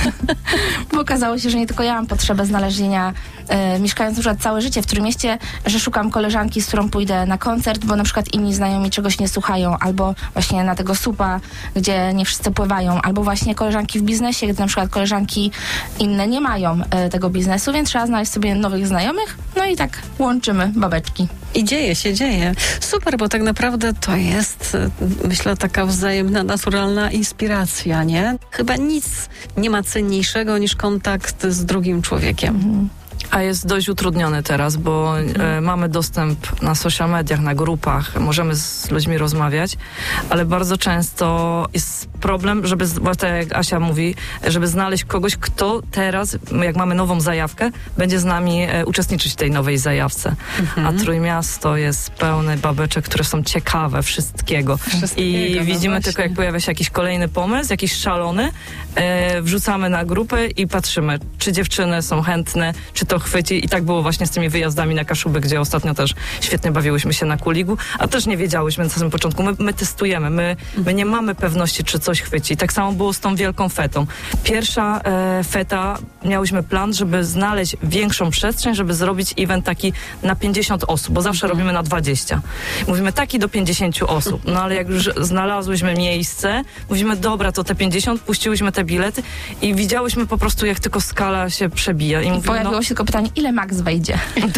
bo okazało się, że nie tylko ja mam potrzebę znalezienia, mieszkając na przykład całe życie w Trójmieście, że szukam koleżanki, z którą pójdę na koncert, bo na przykład inni znajomi czegoś nie słuchają, albo właśnie na tego supa, gdzie nie wszyscy pływają, albo właśnie koleżanki w biznesie, gdzie na przykład koleżanki inne nie mają tego biznesu, więc trzeba znaleźć sobie nowych znajomych, no i tak łączymy babeczki. I dzieje się. Super, bo tak naprawdę to jest, myślę, taka wzajemna, naturalna inspiracja, nie? Chyba nic nie ma cenniejszego niż kontakt z drugim człowiekiem. A jest dość utrudniony teraz, bo mamy dostęp na social mediach, na grupach, możemy z ludźmi rozmawiać, ale bardzo często jest problem, żeby, tak jak Asia mówi, żeby znaleźć kogoś, kto teraz, jak mamy nową zajawkę, będzie z nami uczestniczyć w tej nowej zajawce. A Trójmiasto jest pełne babeczek, które są ciekawe wszystkiego. I widzimy tylko, jak pojawia się jakiś kolejny pomysł, jakiś szalony, wrzucamy na grupę i patrzymy, czy dziewczyny są chętne, czy to chwyci. I tak było właśnie z tymi wyjazdami na Kaszuby, gdzie ostatnio też świetnie bawiłyśmy się na kuligu, a też nie wiedziałyśmy na samym początku. My testujemy, my nie mamy pewności, czy coś chwyci. Tak samo było z tą wielką fetą. Pierwsza feta, miałyśmy plan, żeby znaleźć większą przestrzeń, żeby zrobić event taki na 50 osób, bo zawsze robimy na 20. Mówimy taki do 50 osób. No ale jak już znalazłyśmy miejsce, mówimy dobra, to te 50, puściłyśmy te bilety i widziałyśmy po prostu, jak tylko skala się przebija. I mówimy, pojawiło się tylko pytanie, ile max wejdzie?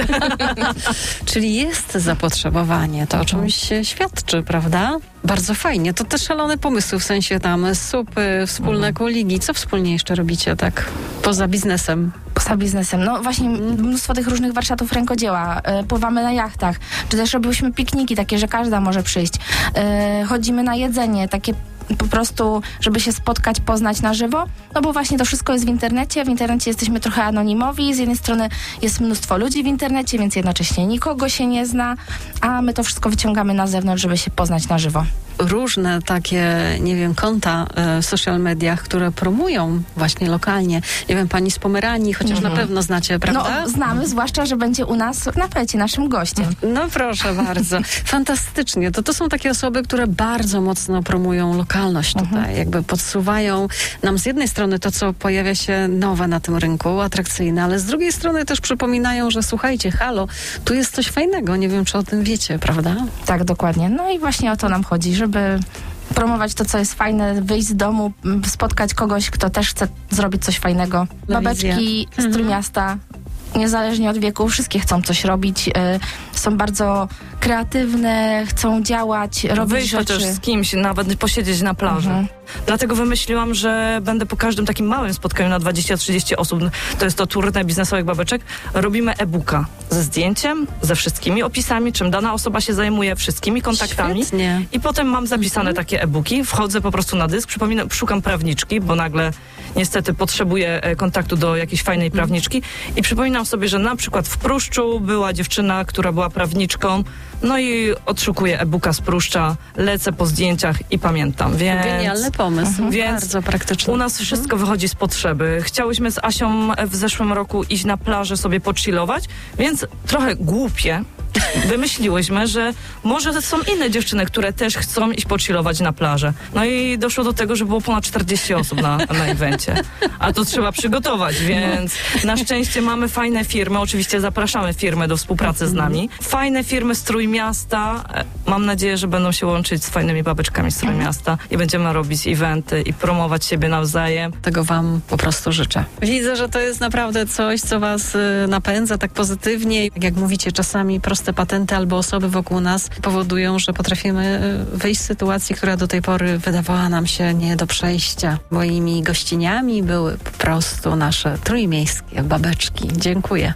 Czyli jest zapotrzebowanie, to o czymś świadczy, prawda? Bardzo fajnie. To te szalone pomysły, w sensie tam supy, wspólne kuligi. Co wspólnie jeszcze robicie tak poza biznesem? Poza biznesem. No właśnie mnóstwo tych różnych warsztatów rękodzieła. Pływamy na jachtach. Czy też robiłyśmy pikniki takie, że każda może przyjść. Chodzimy na jedzenie, takie po prostu, żeby się spotkać, poznać na żywo, no bo właśnie to wszystko jest w internecie. W internecie jesteśmy trochę anonimowi. Z jednej strony jest mnóstwo ludzi w internecie, więc jednocześnie nikogo się nie zna, a my to wszystko wyciągamy na zewnątrz, żeby się poznać na żywo. Różne takie, nie wiem, konta w social mediach, które promują właśnie lokalnie. Nie wiem, pani z Pomeranii, chociaż na pewno znacie, prawda? No, znamy, zwłaszcza, że będzie u nas na plecie naszym gościem. No proszę bardzo. Fantastycznie. To są takie osoby, które bardzo mocno promują lokalność tutaj. Jakby podsuwają nam z jednej strony to, co pojawia się nowe na tym rynku, atrakcyjne, ale z drugiej strony też przypominają, że słuchajcie, halo, tu jest coś fajnego. Nie wiem, czy o tym wiecie, prawda? Tak, dokładnie. No i właśnie o to nam chodzi, żeby promować to, co jest fajne, wyjść z domu, spotkać kogoś, kto też chce zrobić coś fajnego. Babeczki z Trójmiasta, niezależnie od wieku, wszystkie chcą coś robić, są bardzo kreatywne, chcą działać, robić wyjść rzeczy. Chociaż z kimś, nawet posiedzieć na plaży. Dlatego wymyśliłam, że będę po każdym takim małym spotkaniu na 20-30 osób, to jest to turne biznesowych babeczek, robimy e-booka ze zdjęciem, ze wszystkimi opisami, czym dana osoba się zajmuje, wszystkimi kontaktami. Świetnie. I potem mam zapisane takie e-booki, wchodzę po prostu na dysk, przypominam, szukam prawniczki, bo nagle niestety potrzebuję kontaktu do jakiejś fajnej prawniczki i przypominam sobie, że na przykład w Pruszczu była dziewczyna, która była prawniczką, no i odszukuję e-booka z Pruszcza, lecę po zdjęciach i pamiętam. Więc genialny pomysł, więc bardzo praktyczny. U nas wszystko wychodzi z potrzeby. Chciałyśmy z Asią w zeszłym roku iść na plażę sobie pochillować, więc trochę głupie wymyśliłyśmy, że może są inne dziewczyny, które też chcą iść pochillować na plażę. No i doszło do tego, że było ponad 40 osób na evencie. A to trzeba przygotować, więc na szczęście mamy fajne firmy. Oczywiście zapraszamy firmy do współpracy z nami. Fajne firmy z Trójmiasta. Mam nadzieję, że będą się łączyć z fajnymi babeczkami z Trójmiasta i będziemy robić eventy i promować siebie nawzajem. Tego wam po prostu życzę. Widzę, że to jest naprawdę coś, co was napędza tak pozytywnie. Jak mówicie, czasami proste patenty albo osoby wokół nas powodują, że potrafimy wyjść z sytuacji, która do tej pory wydawała nam się nie do przejścia. Moimi gościniami były po prostu nasze trójmiejskie babeczki. Dziękuję.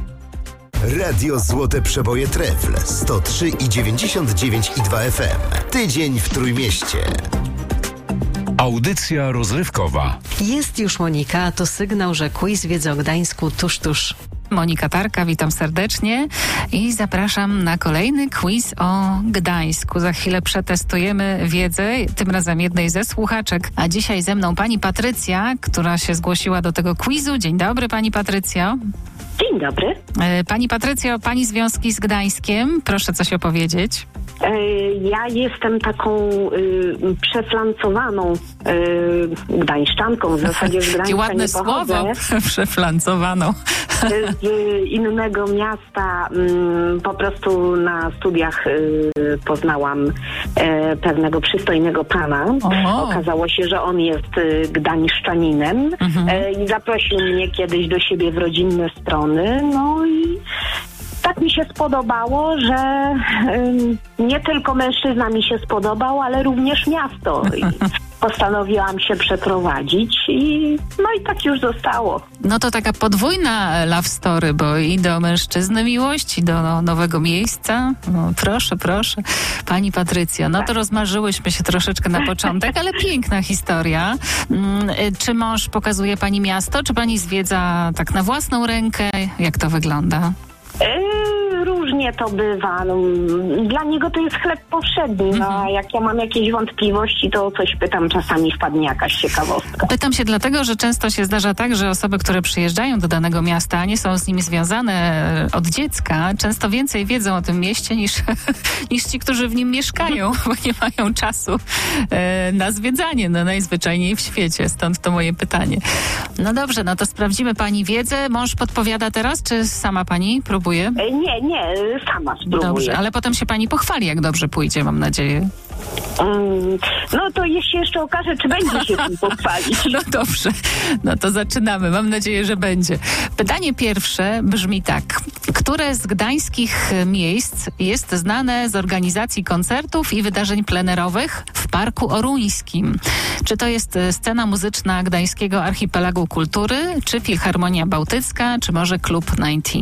Radio Złote Przeboje Trefl 103,99,2 FM. Tydzień w Trójmieście. Audycja rozrywkowa. Jest już Monika, to sygnał, że quiz wiedzy o Gdańsku tuż. Monika Tarka, witam serdecznie i zapraszam na kolejny quiz o Gdańsku. Za chwilę przetestujemy wiedzę, tym razem jednej ze słuchaczek. A dzisiaj ze mną pani Patrycja, która się zgłosiła do tego quizu. Dzień dobry, pani Patrycjo. Dzień dobry. Pani Patrycjo, pani związki z Gdańskiem, proszę coś opowiedzieć. Ja jestem taką przeflancowaną gdańszczanką, w zasadzie z Gdańska ładne nie pochodzę. Słowo, przeflancowaną. Z innego miasta, po prostu na studiach poznałam pewnego przystojnego pana. Okazało się, że on jest gdańszczaninem i zaprosił mnie kiedyś do siebie w rodzinne strony, no i tak mi się spodobało, że nie tylko mężczyzna mi się spodobał, ale również miasto. postanowiłam się przeprowadzić i tak już zostało. No to taka podwójna love story, bo i do mężczyzny miłość, i do nowego miejsca. No, proszę, pani Patrycjo. No to rozmarzyłyśmy się troszeczkę na początek, ale piękna historia. Czy mąż pokazuje pani miasto, czy pani zwiedza tak na własną rękę? Jak to wygląda? Różnie to bywa. Dla niego to jest chleb powszedni. A jak ja mam jakieś wątpliwości, to o coś pytam, czasami wpadnie jakaś ciekawostka. Pytam się dlatego, że często się zdarza tak, że osoby, które przyjeżdżają do danego miasta, a nie są z nim związane od dziecka, często więcej wiedzą o tym mieście niż ci, którzy w nim mieszkają, bo nie mają czasu na zwiedzanie, najzwyczajniej w świecie. Stąd to moje pytanie. No dobrze, to sprawdzimy pani wiedzę. Mąż podpowiada teraz, czy sama pani próbuje? Nie, sama spróbuję. Dobrze, ale potem się pani pochwali, jak dobrze pójdzie, mam nadzieję. No to jeśli jeszcze okaże, czy będzie się tym pochwalić. No dobrze, to zaczynamy. Mam nadzieję, że będzie. Pytanie pierwsze brzmi tak. Które z gdańskich miejsc jest znane z organizacji koncertów i wydarzeń plenerowych w Parku Oruńskim? Czy to jest scena muzyczna Gdańskiego Archipelagu Kultury, czy Filharmonia Bałtycka, czy może Klub 19?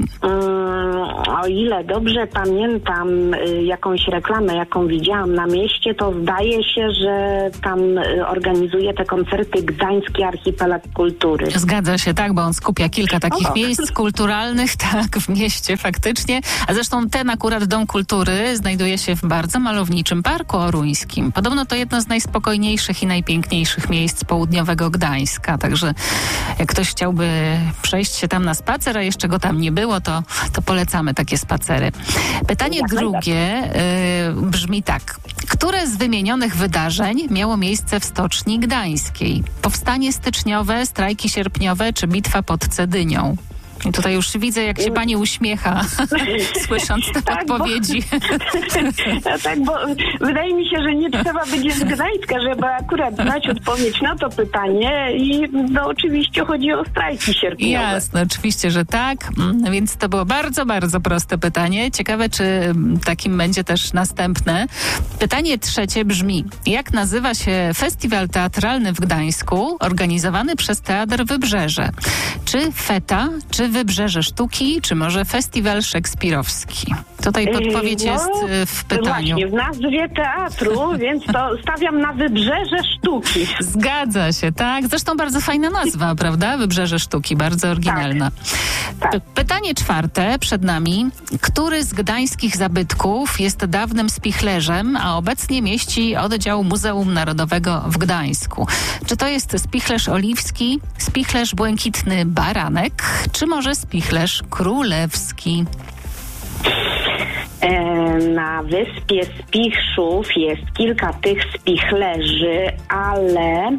O ile dobrze pamiętam jakąś reklamę, jaką widziałam na mieście, to zdaje się, że tam organizuje te koncerty Gdański Archipelag Kultury. Zgadza się, tak, bo on skupia kilka takich miejsc kulturalnych, tak, w mieście faktycznie. A zresztą ten akurat Dom Kultury znajduje się w bardzo malowniczym Parku Oruńskim. Podobno to jedno z najspokojniejszych i najpiękniejszych miejsc południowego Gdańska. Także jak ktoś chciałby przejść się tam na spacer, a jeszcze go tam nie było, to polecamy takie spacery. Pytanie drugie brzmi tak. Które z wymienionych wydarzeń miało miejsce w Stoczni Gdańskiej? Powstanie styczniowe, strajki sierpniowe czy bitwa pod Cedynią? I tutaj już widzę, jak się pani uśmiecha, słysząc te odpowiedzi. Bo wydaje mi się, że nie trzeba być z Gdańska, żeby akurat znać odpowiedź na to pytanie i oczywiście chodzi o strajki sierpniowe. Jasne, oczywiście, że tak. Więc to było bardzo, bardzo proste pytanie. Ciekawe, czy takim będzie też następne. Pytanie trzecie brzmi. Jak nazywa się festiwal teatralny w Gdańsku organizowany przez Teatr Wybrzeże? Czy FETA, czy Wybrzeże Sztuki, czy może Festiwal Szekspirowski? Tutaj podpowiedź jest w pytaniu. Właśnie, w nazwie teatru, więc to stawiam na Wybrzeże Sztuki. Zgadza się, tak. Zresztą bardzo fajna nazwa, prawda? Wybrzeże Sztuki, bardzo oryginalna. Tak. Pytanie czwarte przed nami. Który z gdańskich zabytków jest dawnym spichlerzem, a obecnie mieści oddział Muzeum Narodowego w Gdańsku? Czy to jest spichlerz oliwski, spichlerz błękitny Baranek, czy może spichlerz królewski? Na wyspie Spichrzów jest kilka tych spichlerzy, ale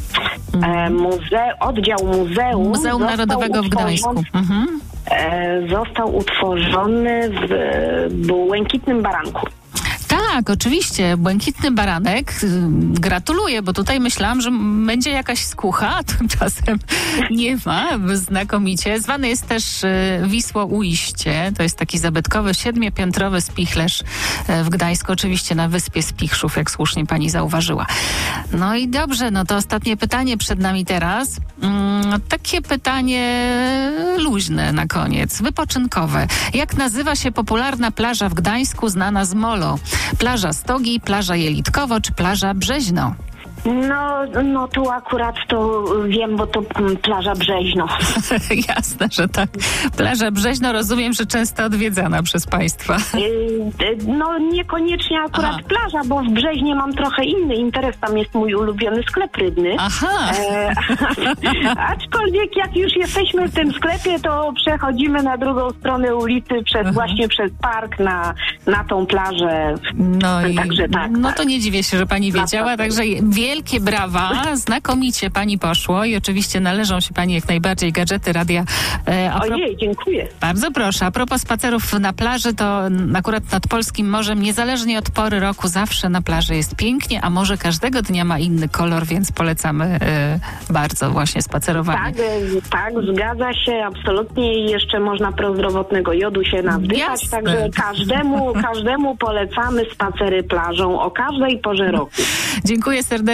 oddział Muzeum Narodowego w Gdańsku został utworzony w Błękitnym Baranku. Tak, oczywiście. Błękitny Baranek. Gratuluję, bo tutaj myślałam, że będzie jakaś skucha, a tymczasem nie ma. Znakomicie. Zwany jest też Wisło-Ujście. To jest taki zabytkowy, 7-piętrowy spichlerz w Gdańsku. Oczywiście na wyspie Spichrzów, jak słusznie pani zauważyła. No i dobrze, to ostatnie pytanie przed nami teraz. Takie pytanie luźne na koniec, wypoczynkowe. Jak nazywa się popularna plaża w Gdańsku znana z molo? Plaża Stogi, plaża Jelitkowo czy plaża Brzeźno? No tu akurat to wiem, bo to plaża Brzeźno. Jasne, że tak. Plaża Brzeźno, rozumiem, że często odwiedzana przez państwa. Niekoniecznie akurat plaża, bo w Brzeźnie mam trochę inny interes. Tam jest mój ulubiony sklep rybny. Aha. Aczkolwiek jak już jesteśmy w tym sklepie, to przechodzimy na drugą stronę ulicy właśnie przez park na tą plażę. Także tak. No to nie dziwię się, że pani wiedziała, także wielkie brawa, znakomicie pani poszło i oczywiście należą się pani jak najbardziej gadżety radia. Ojej, dziękuję. Bardzo proszę. A propos spacerów na plaży, to akurat nad polskim morzem, niezależnie od pory roku, zawsze na plaży jest pięknie, a morze każdego dnia ma inny kolor, więc polecamy bardzo właśnie spacerowanie. Tak, zgadza się, absolutnie i jeszcze można prozdrowotnego jodu się nawdychać, Jasne. Także każdemu polecamy spacery plażą o każdej porze roku. Dziękuję serdecznie.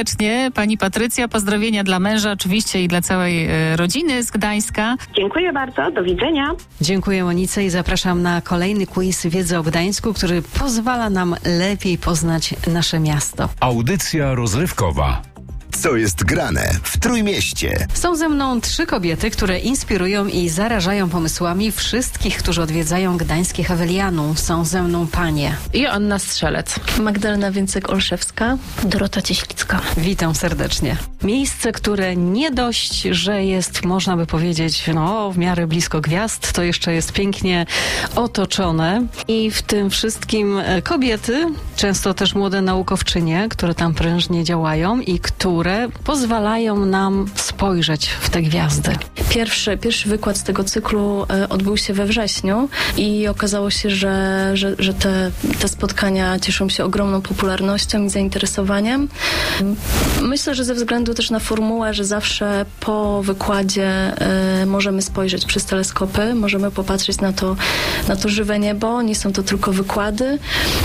serdecznie. Pani Patrycja, pozdrowienia dla męża oczywiście i dla całej rodziny z Gdańska. Dziękuję bardzo, do widzenia. Dziękuję Monice i zapraszam na kolejny quiz Wiedzy o Gdańsku, który pozwala nam lepiej poznać nasze miasto. Audycja rozrywkowa. Co jest grane w Trójmieście? Są ze mną 3 kobiety, które inspirują i zarażają pomysłami wszystkich, którzy odwiedzają gdańskie Hewelianum. Są ze mną panie. Joanna Strzelec. Magdalena Więcek-Olszewska. Dorota Cieślicka. Witam serdecznie. Miejsce, które nie dość, że jest, można by powiedzieć, w miarę blisko gwiazd, to jeszcze jest pięknie otoczone i w tym wszystkim kobiety, często też młode naukowczynie, które tam prężnie działają i które pozwalają nam spojrzeć w te gwiazdy. Pierwszy wykład z tego cyklu odbył się we wrześniu i okazało się, że te spotkania cieszą się ogromną popularnością i zainteresowaniem. Myślę, że ze względu też na formułę, że zawsze po wykładzie możemy spojrzeć przez teleskopy, możemy popatrzeć na to żywe niebo. Nie są to tylko wykłady,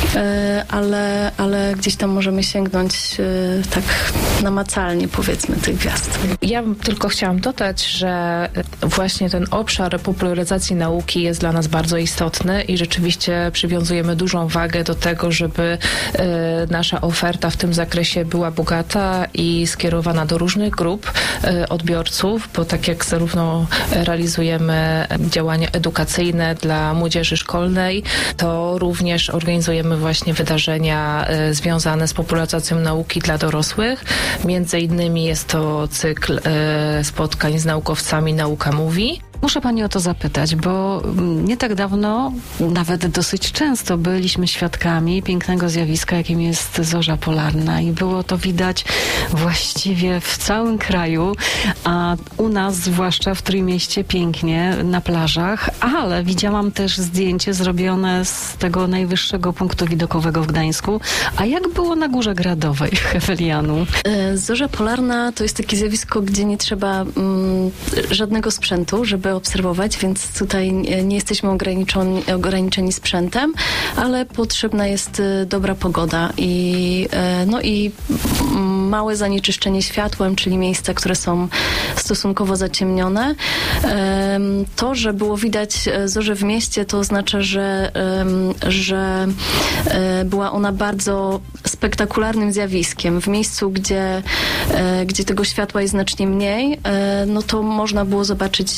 ale gdzieś tam możemy sięgnąć tak namacalnie, powiedzmy, tych gwiazd. Ja tylko chciałam dodać, że właśnie ten obszar popularyzacji nauki jest dla nas bardzo istotny i rzeczywiście przywiązujemy dużą wagę do tego, żeby nasza oferta w tym zakresie była bogata i skierowana do różnych grup odbiorców, bo tak jak zarówno realizujemy działania edukacyjne dla młodzieży szkolnej, to również organizujemy właśnie wydarzenia związane z popularyzacją nauki dla dorosłych. Między innymi jest to cykl spotkań z naukowcami Nauka Mówi. Muszę pani o to zapytać, bo nie tak dawno, nawet dosyć często byliśmy świadkami pięknego zjawiska, jakim jest zorza polarna i było to widać właściwie w całym kraju, a u nas, zwłaszcza w Trójmieście, pięknie na plażach, ale widziałam też zdjęcie zrobione z tego najwyższego punktu widokowego w Gdańsku. A jak było na Górze Gradowej w Hewelianum? Zorza polarna to jest takie zjawisko, gdzie nie trzeba żadnego sprzętu, żeby obserwować, więc tutaj nie jesteśmy ograniczeni sprzętem, ale potrzebna jest dobra pogoda i małe zanieczyszczenie światłem, czyli miejsca, które są stosunkowo zaciemnione. To, że było widać zorzę w mieście, to oznacza, że była ona bardzo spektakularnym zjawiskiem. W miejscu, gdzie tego światła jest znacznie mniej, to można było zobaczyć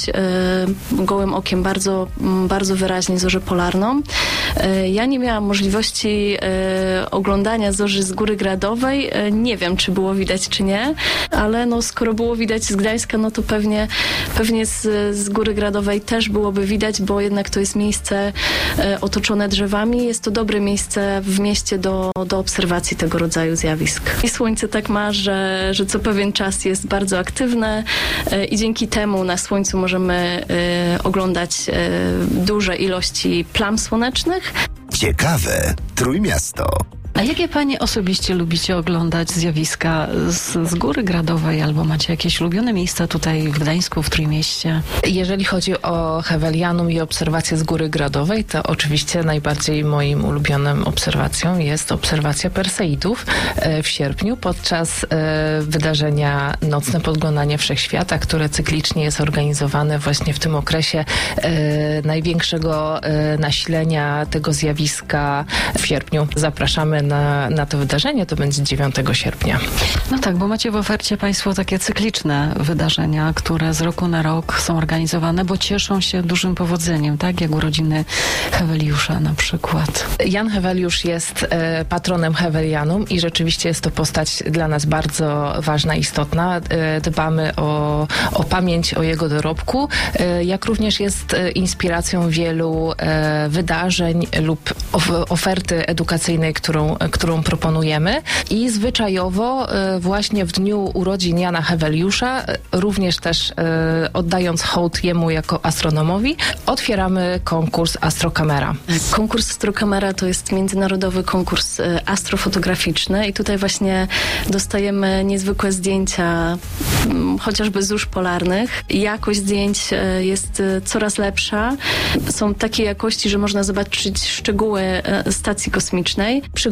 gołym okiem bardzo, bardzo wyraźnie zorzę polarną. Ja nie miałam możliwości oglądania zorzy z Góry Gradowej. Nie wiem, czy było widać, czy nie, ale skoro było widać z Gdańska, to pewnie z Góry Gradowej też byłoby widać, bo jednak to jest miejsce otoczone drzewami. Jest to dobre miejsce w mieście do obserwacji tego rodzaju zjawisk. I słońce tak ma, że co pewien czas jest bardzo aktywne i dzięki temu na słońcu możemy oglądać duże ilości plam słonecznych. Ciekawe Trójmiasto. A jakie panie osobiście lubicie oglądać zjawiska z Góry Gradowej albo macie jakieś ulubione miejsca tutaj w Gdańsku, w Trójmieście? Jeżeli chodzi o Hewelianum i obserwacje z Góry Gradowej, to oczywiście najbardziej moim ulubionym obserwacją jest obserwacja Perseidów w sierpniu podczas wydarzenia Nocne Podglądanie Wszechświata, które cyklicznie jest organizowane właśnie w tym okresie największego nasilenia tego zjawiska w sierpniu. Zapraszamy na to wydarzenie, to będzie 9 sierpnia. No tak, bo macie w ofercie państwo takie cykliczne wydarzenia, które z roku na rok są organizowane, bo cieszą się dużym powodzeniem, tak? Jak urodziny Heweliusza na przykład. Jan Heweliusz jest patronem Hewelianum i rzeczywiście jest to postać dla nas bardzo ważna, istotna. Dbamy o pamięć o jego dorobku, jak również jest inspiracją wielu wydarzeń lub oferty edukacyjnej, którą proponujemy. I zwyczajowo właśnie w dniu urodzin Jana Heweliusza, również też oddając hołd jemu jako astronomowi, otwieramy konkurs Astrokamera. Konkurs Astrokamera to jest międzynarodowy konkurs astrofotograficzny i tutaj właśnie dostajemy niezwykłe zdjęcia, chociażby zórz polarnych. Jakość zdjęć jest coraz lepsza. Są takiej jakości, że można zobaczyć szczegóły stacji kosmicznej. Przygotowujemy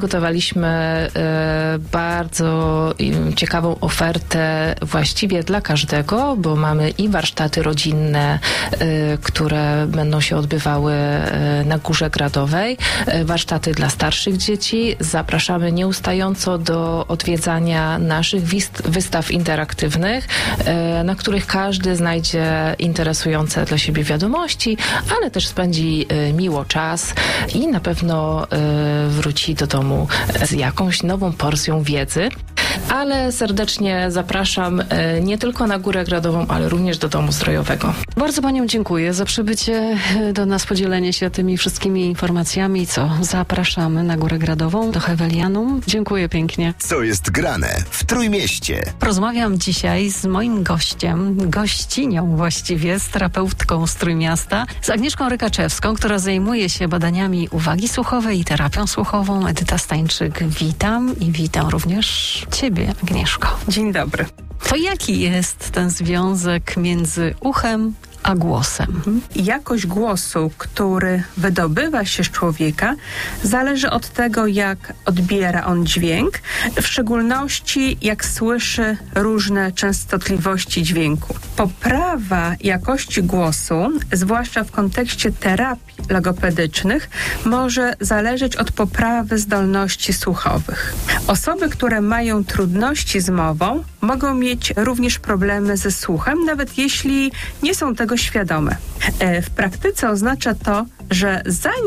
przygotowaliśmy bardzo ciekawą ofertę właściwie dla każdego, bo mamy i warsztaty rodzinne, które będą się odbywały na Górze Gradowej, warsztaty dla starszych dzieci. Zapraszamy nieustająco do odwiedzania naszych wystaw interaktywnych, na których każdy znajdzie interesujące dla siebie wiadomości, ale też spędzi miło czas i na pewno wróci do domu z jakąś nową porcją wiedzy. Ale serdecznie zapraszam nie tylko na Górę Gradową, ale również do Domu Zdrojowego. Bardzo paniom dziękuję za przybycie do nas, podzielenie się tymi wszystkimi informacjami, co zapraszamy na Górę Gradową, do Hewelianum. Dziękuję pięknie. Co jest grane w Trójmieście? Porozmawiam dzisiaj z moim gościnią właściwie, z terapeutką z Trójmiasta, z Agnieszką Rykaczewską, która zajmuje się badaniami uwagi słuchowej i terapią słuchową. Edyta Stańczyk, witam i witam również Ciebie, Agnieszko. Dzień dobry. To jaki jest ten związek między uchem a głosem? Jakość głosu, który wydobywa się z człowieka, zależy od tego, jak odbiera on dźwięk, w szczególności jak słyszy różne częstotliwości dźwięku. Poprawa jakości głosu, zwłaszcza w kontekście terapii logopedycznych, może zależeć od poprawy zdolności słuchowych. Osoby, które mają trudności z mową, mogą mieć również problemy ze słuchem, nawet jeśli nie są tego świadome. W praktyce oznacza to, że zanim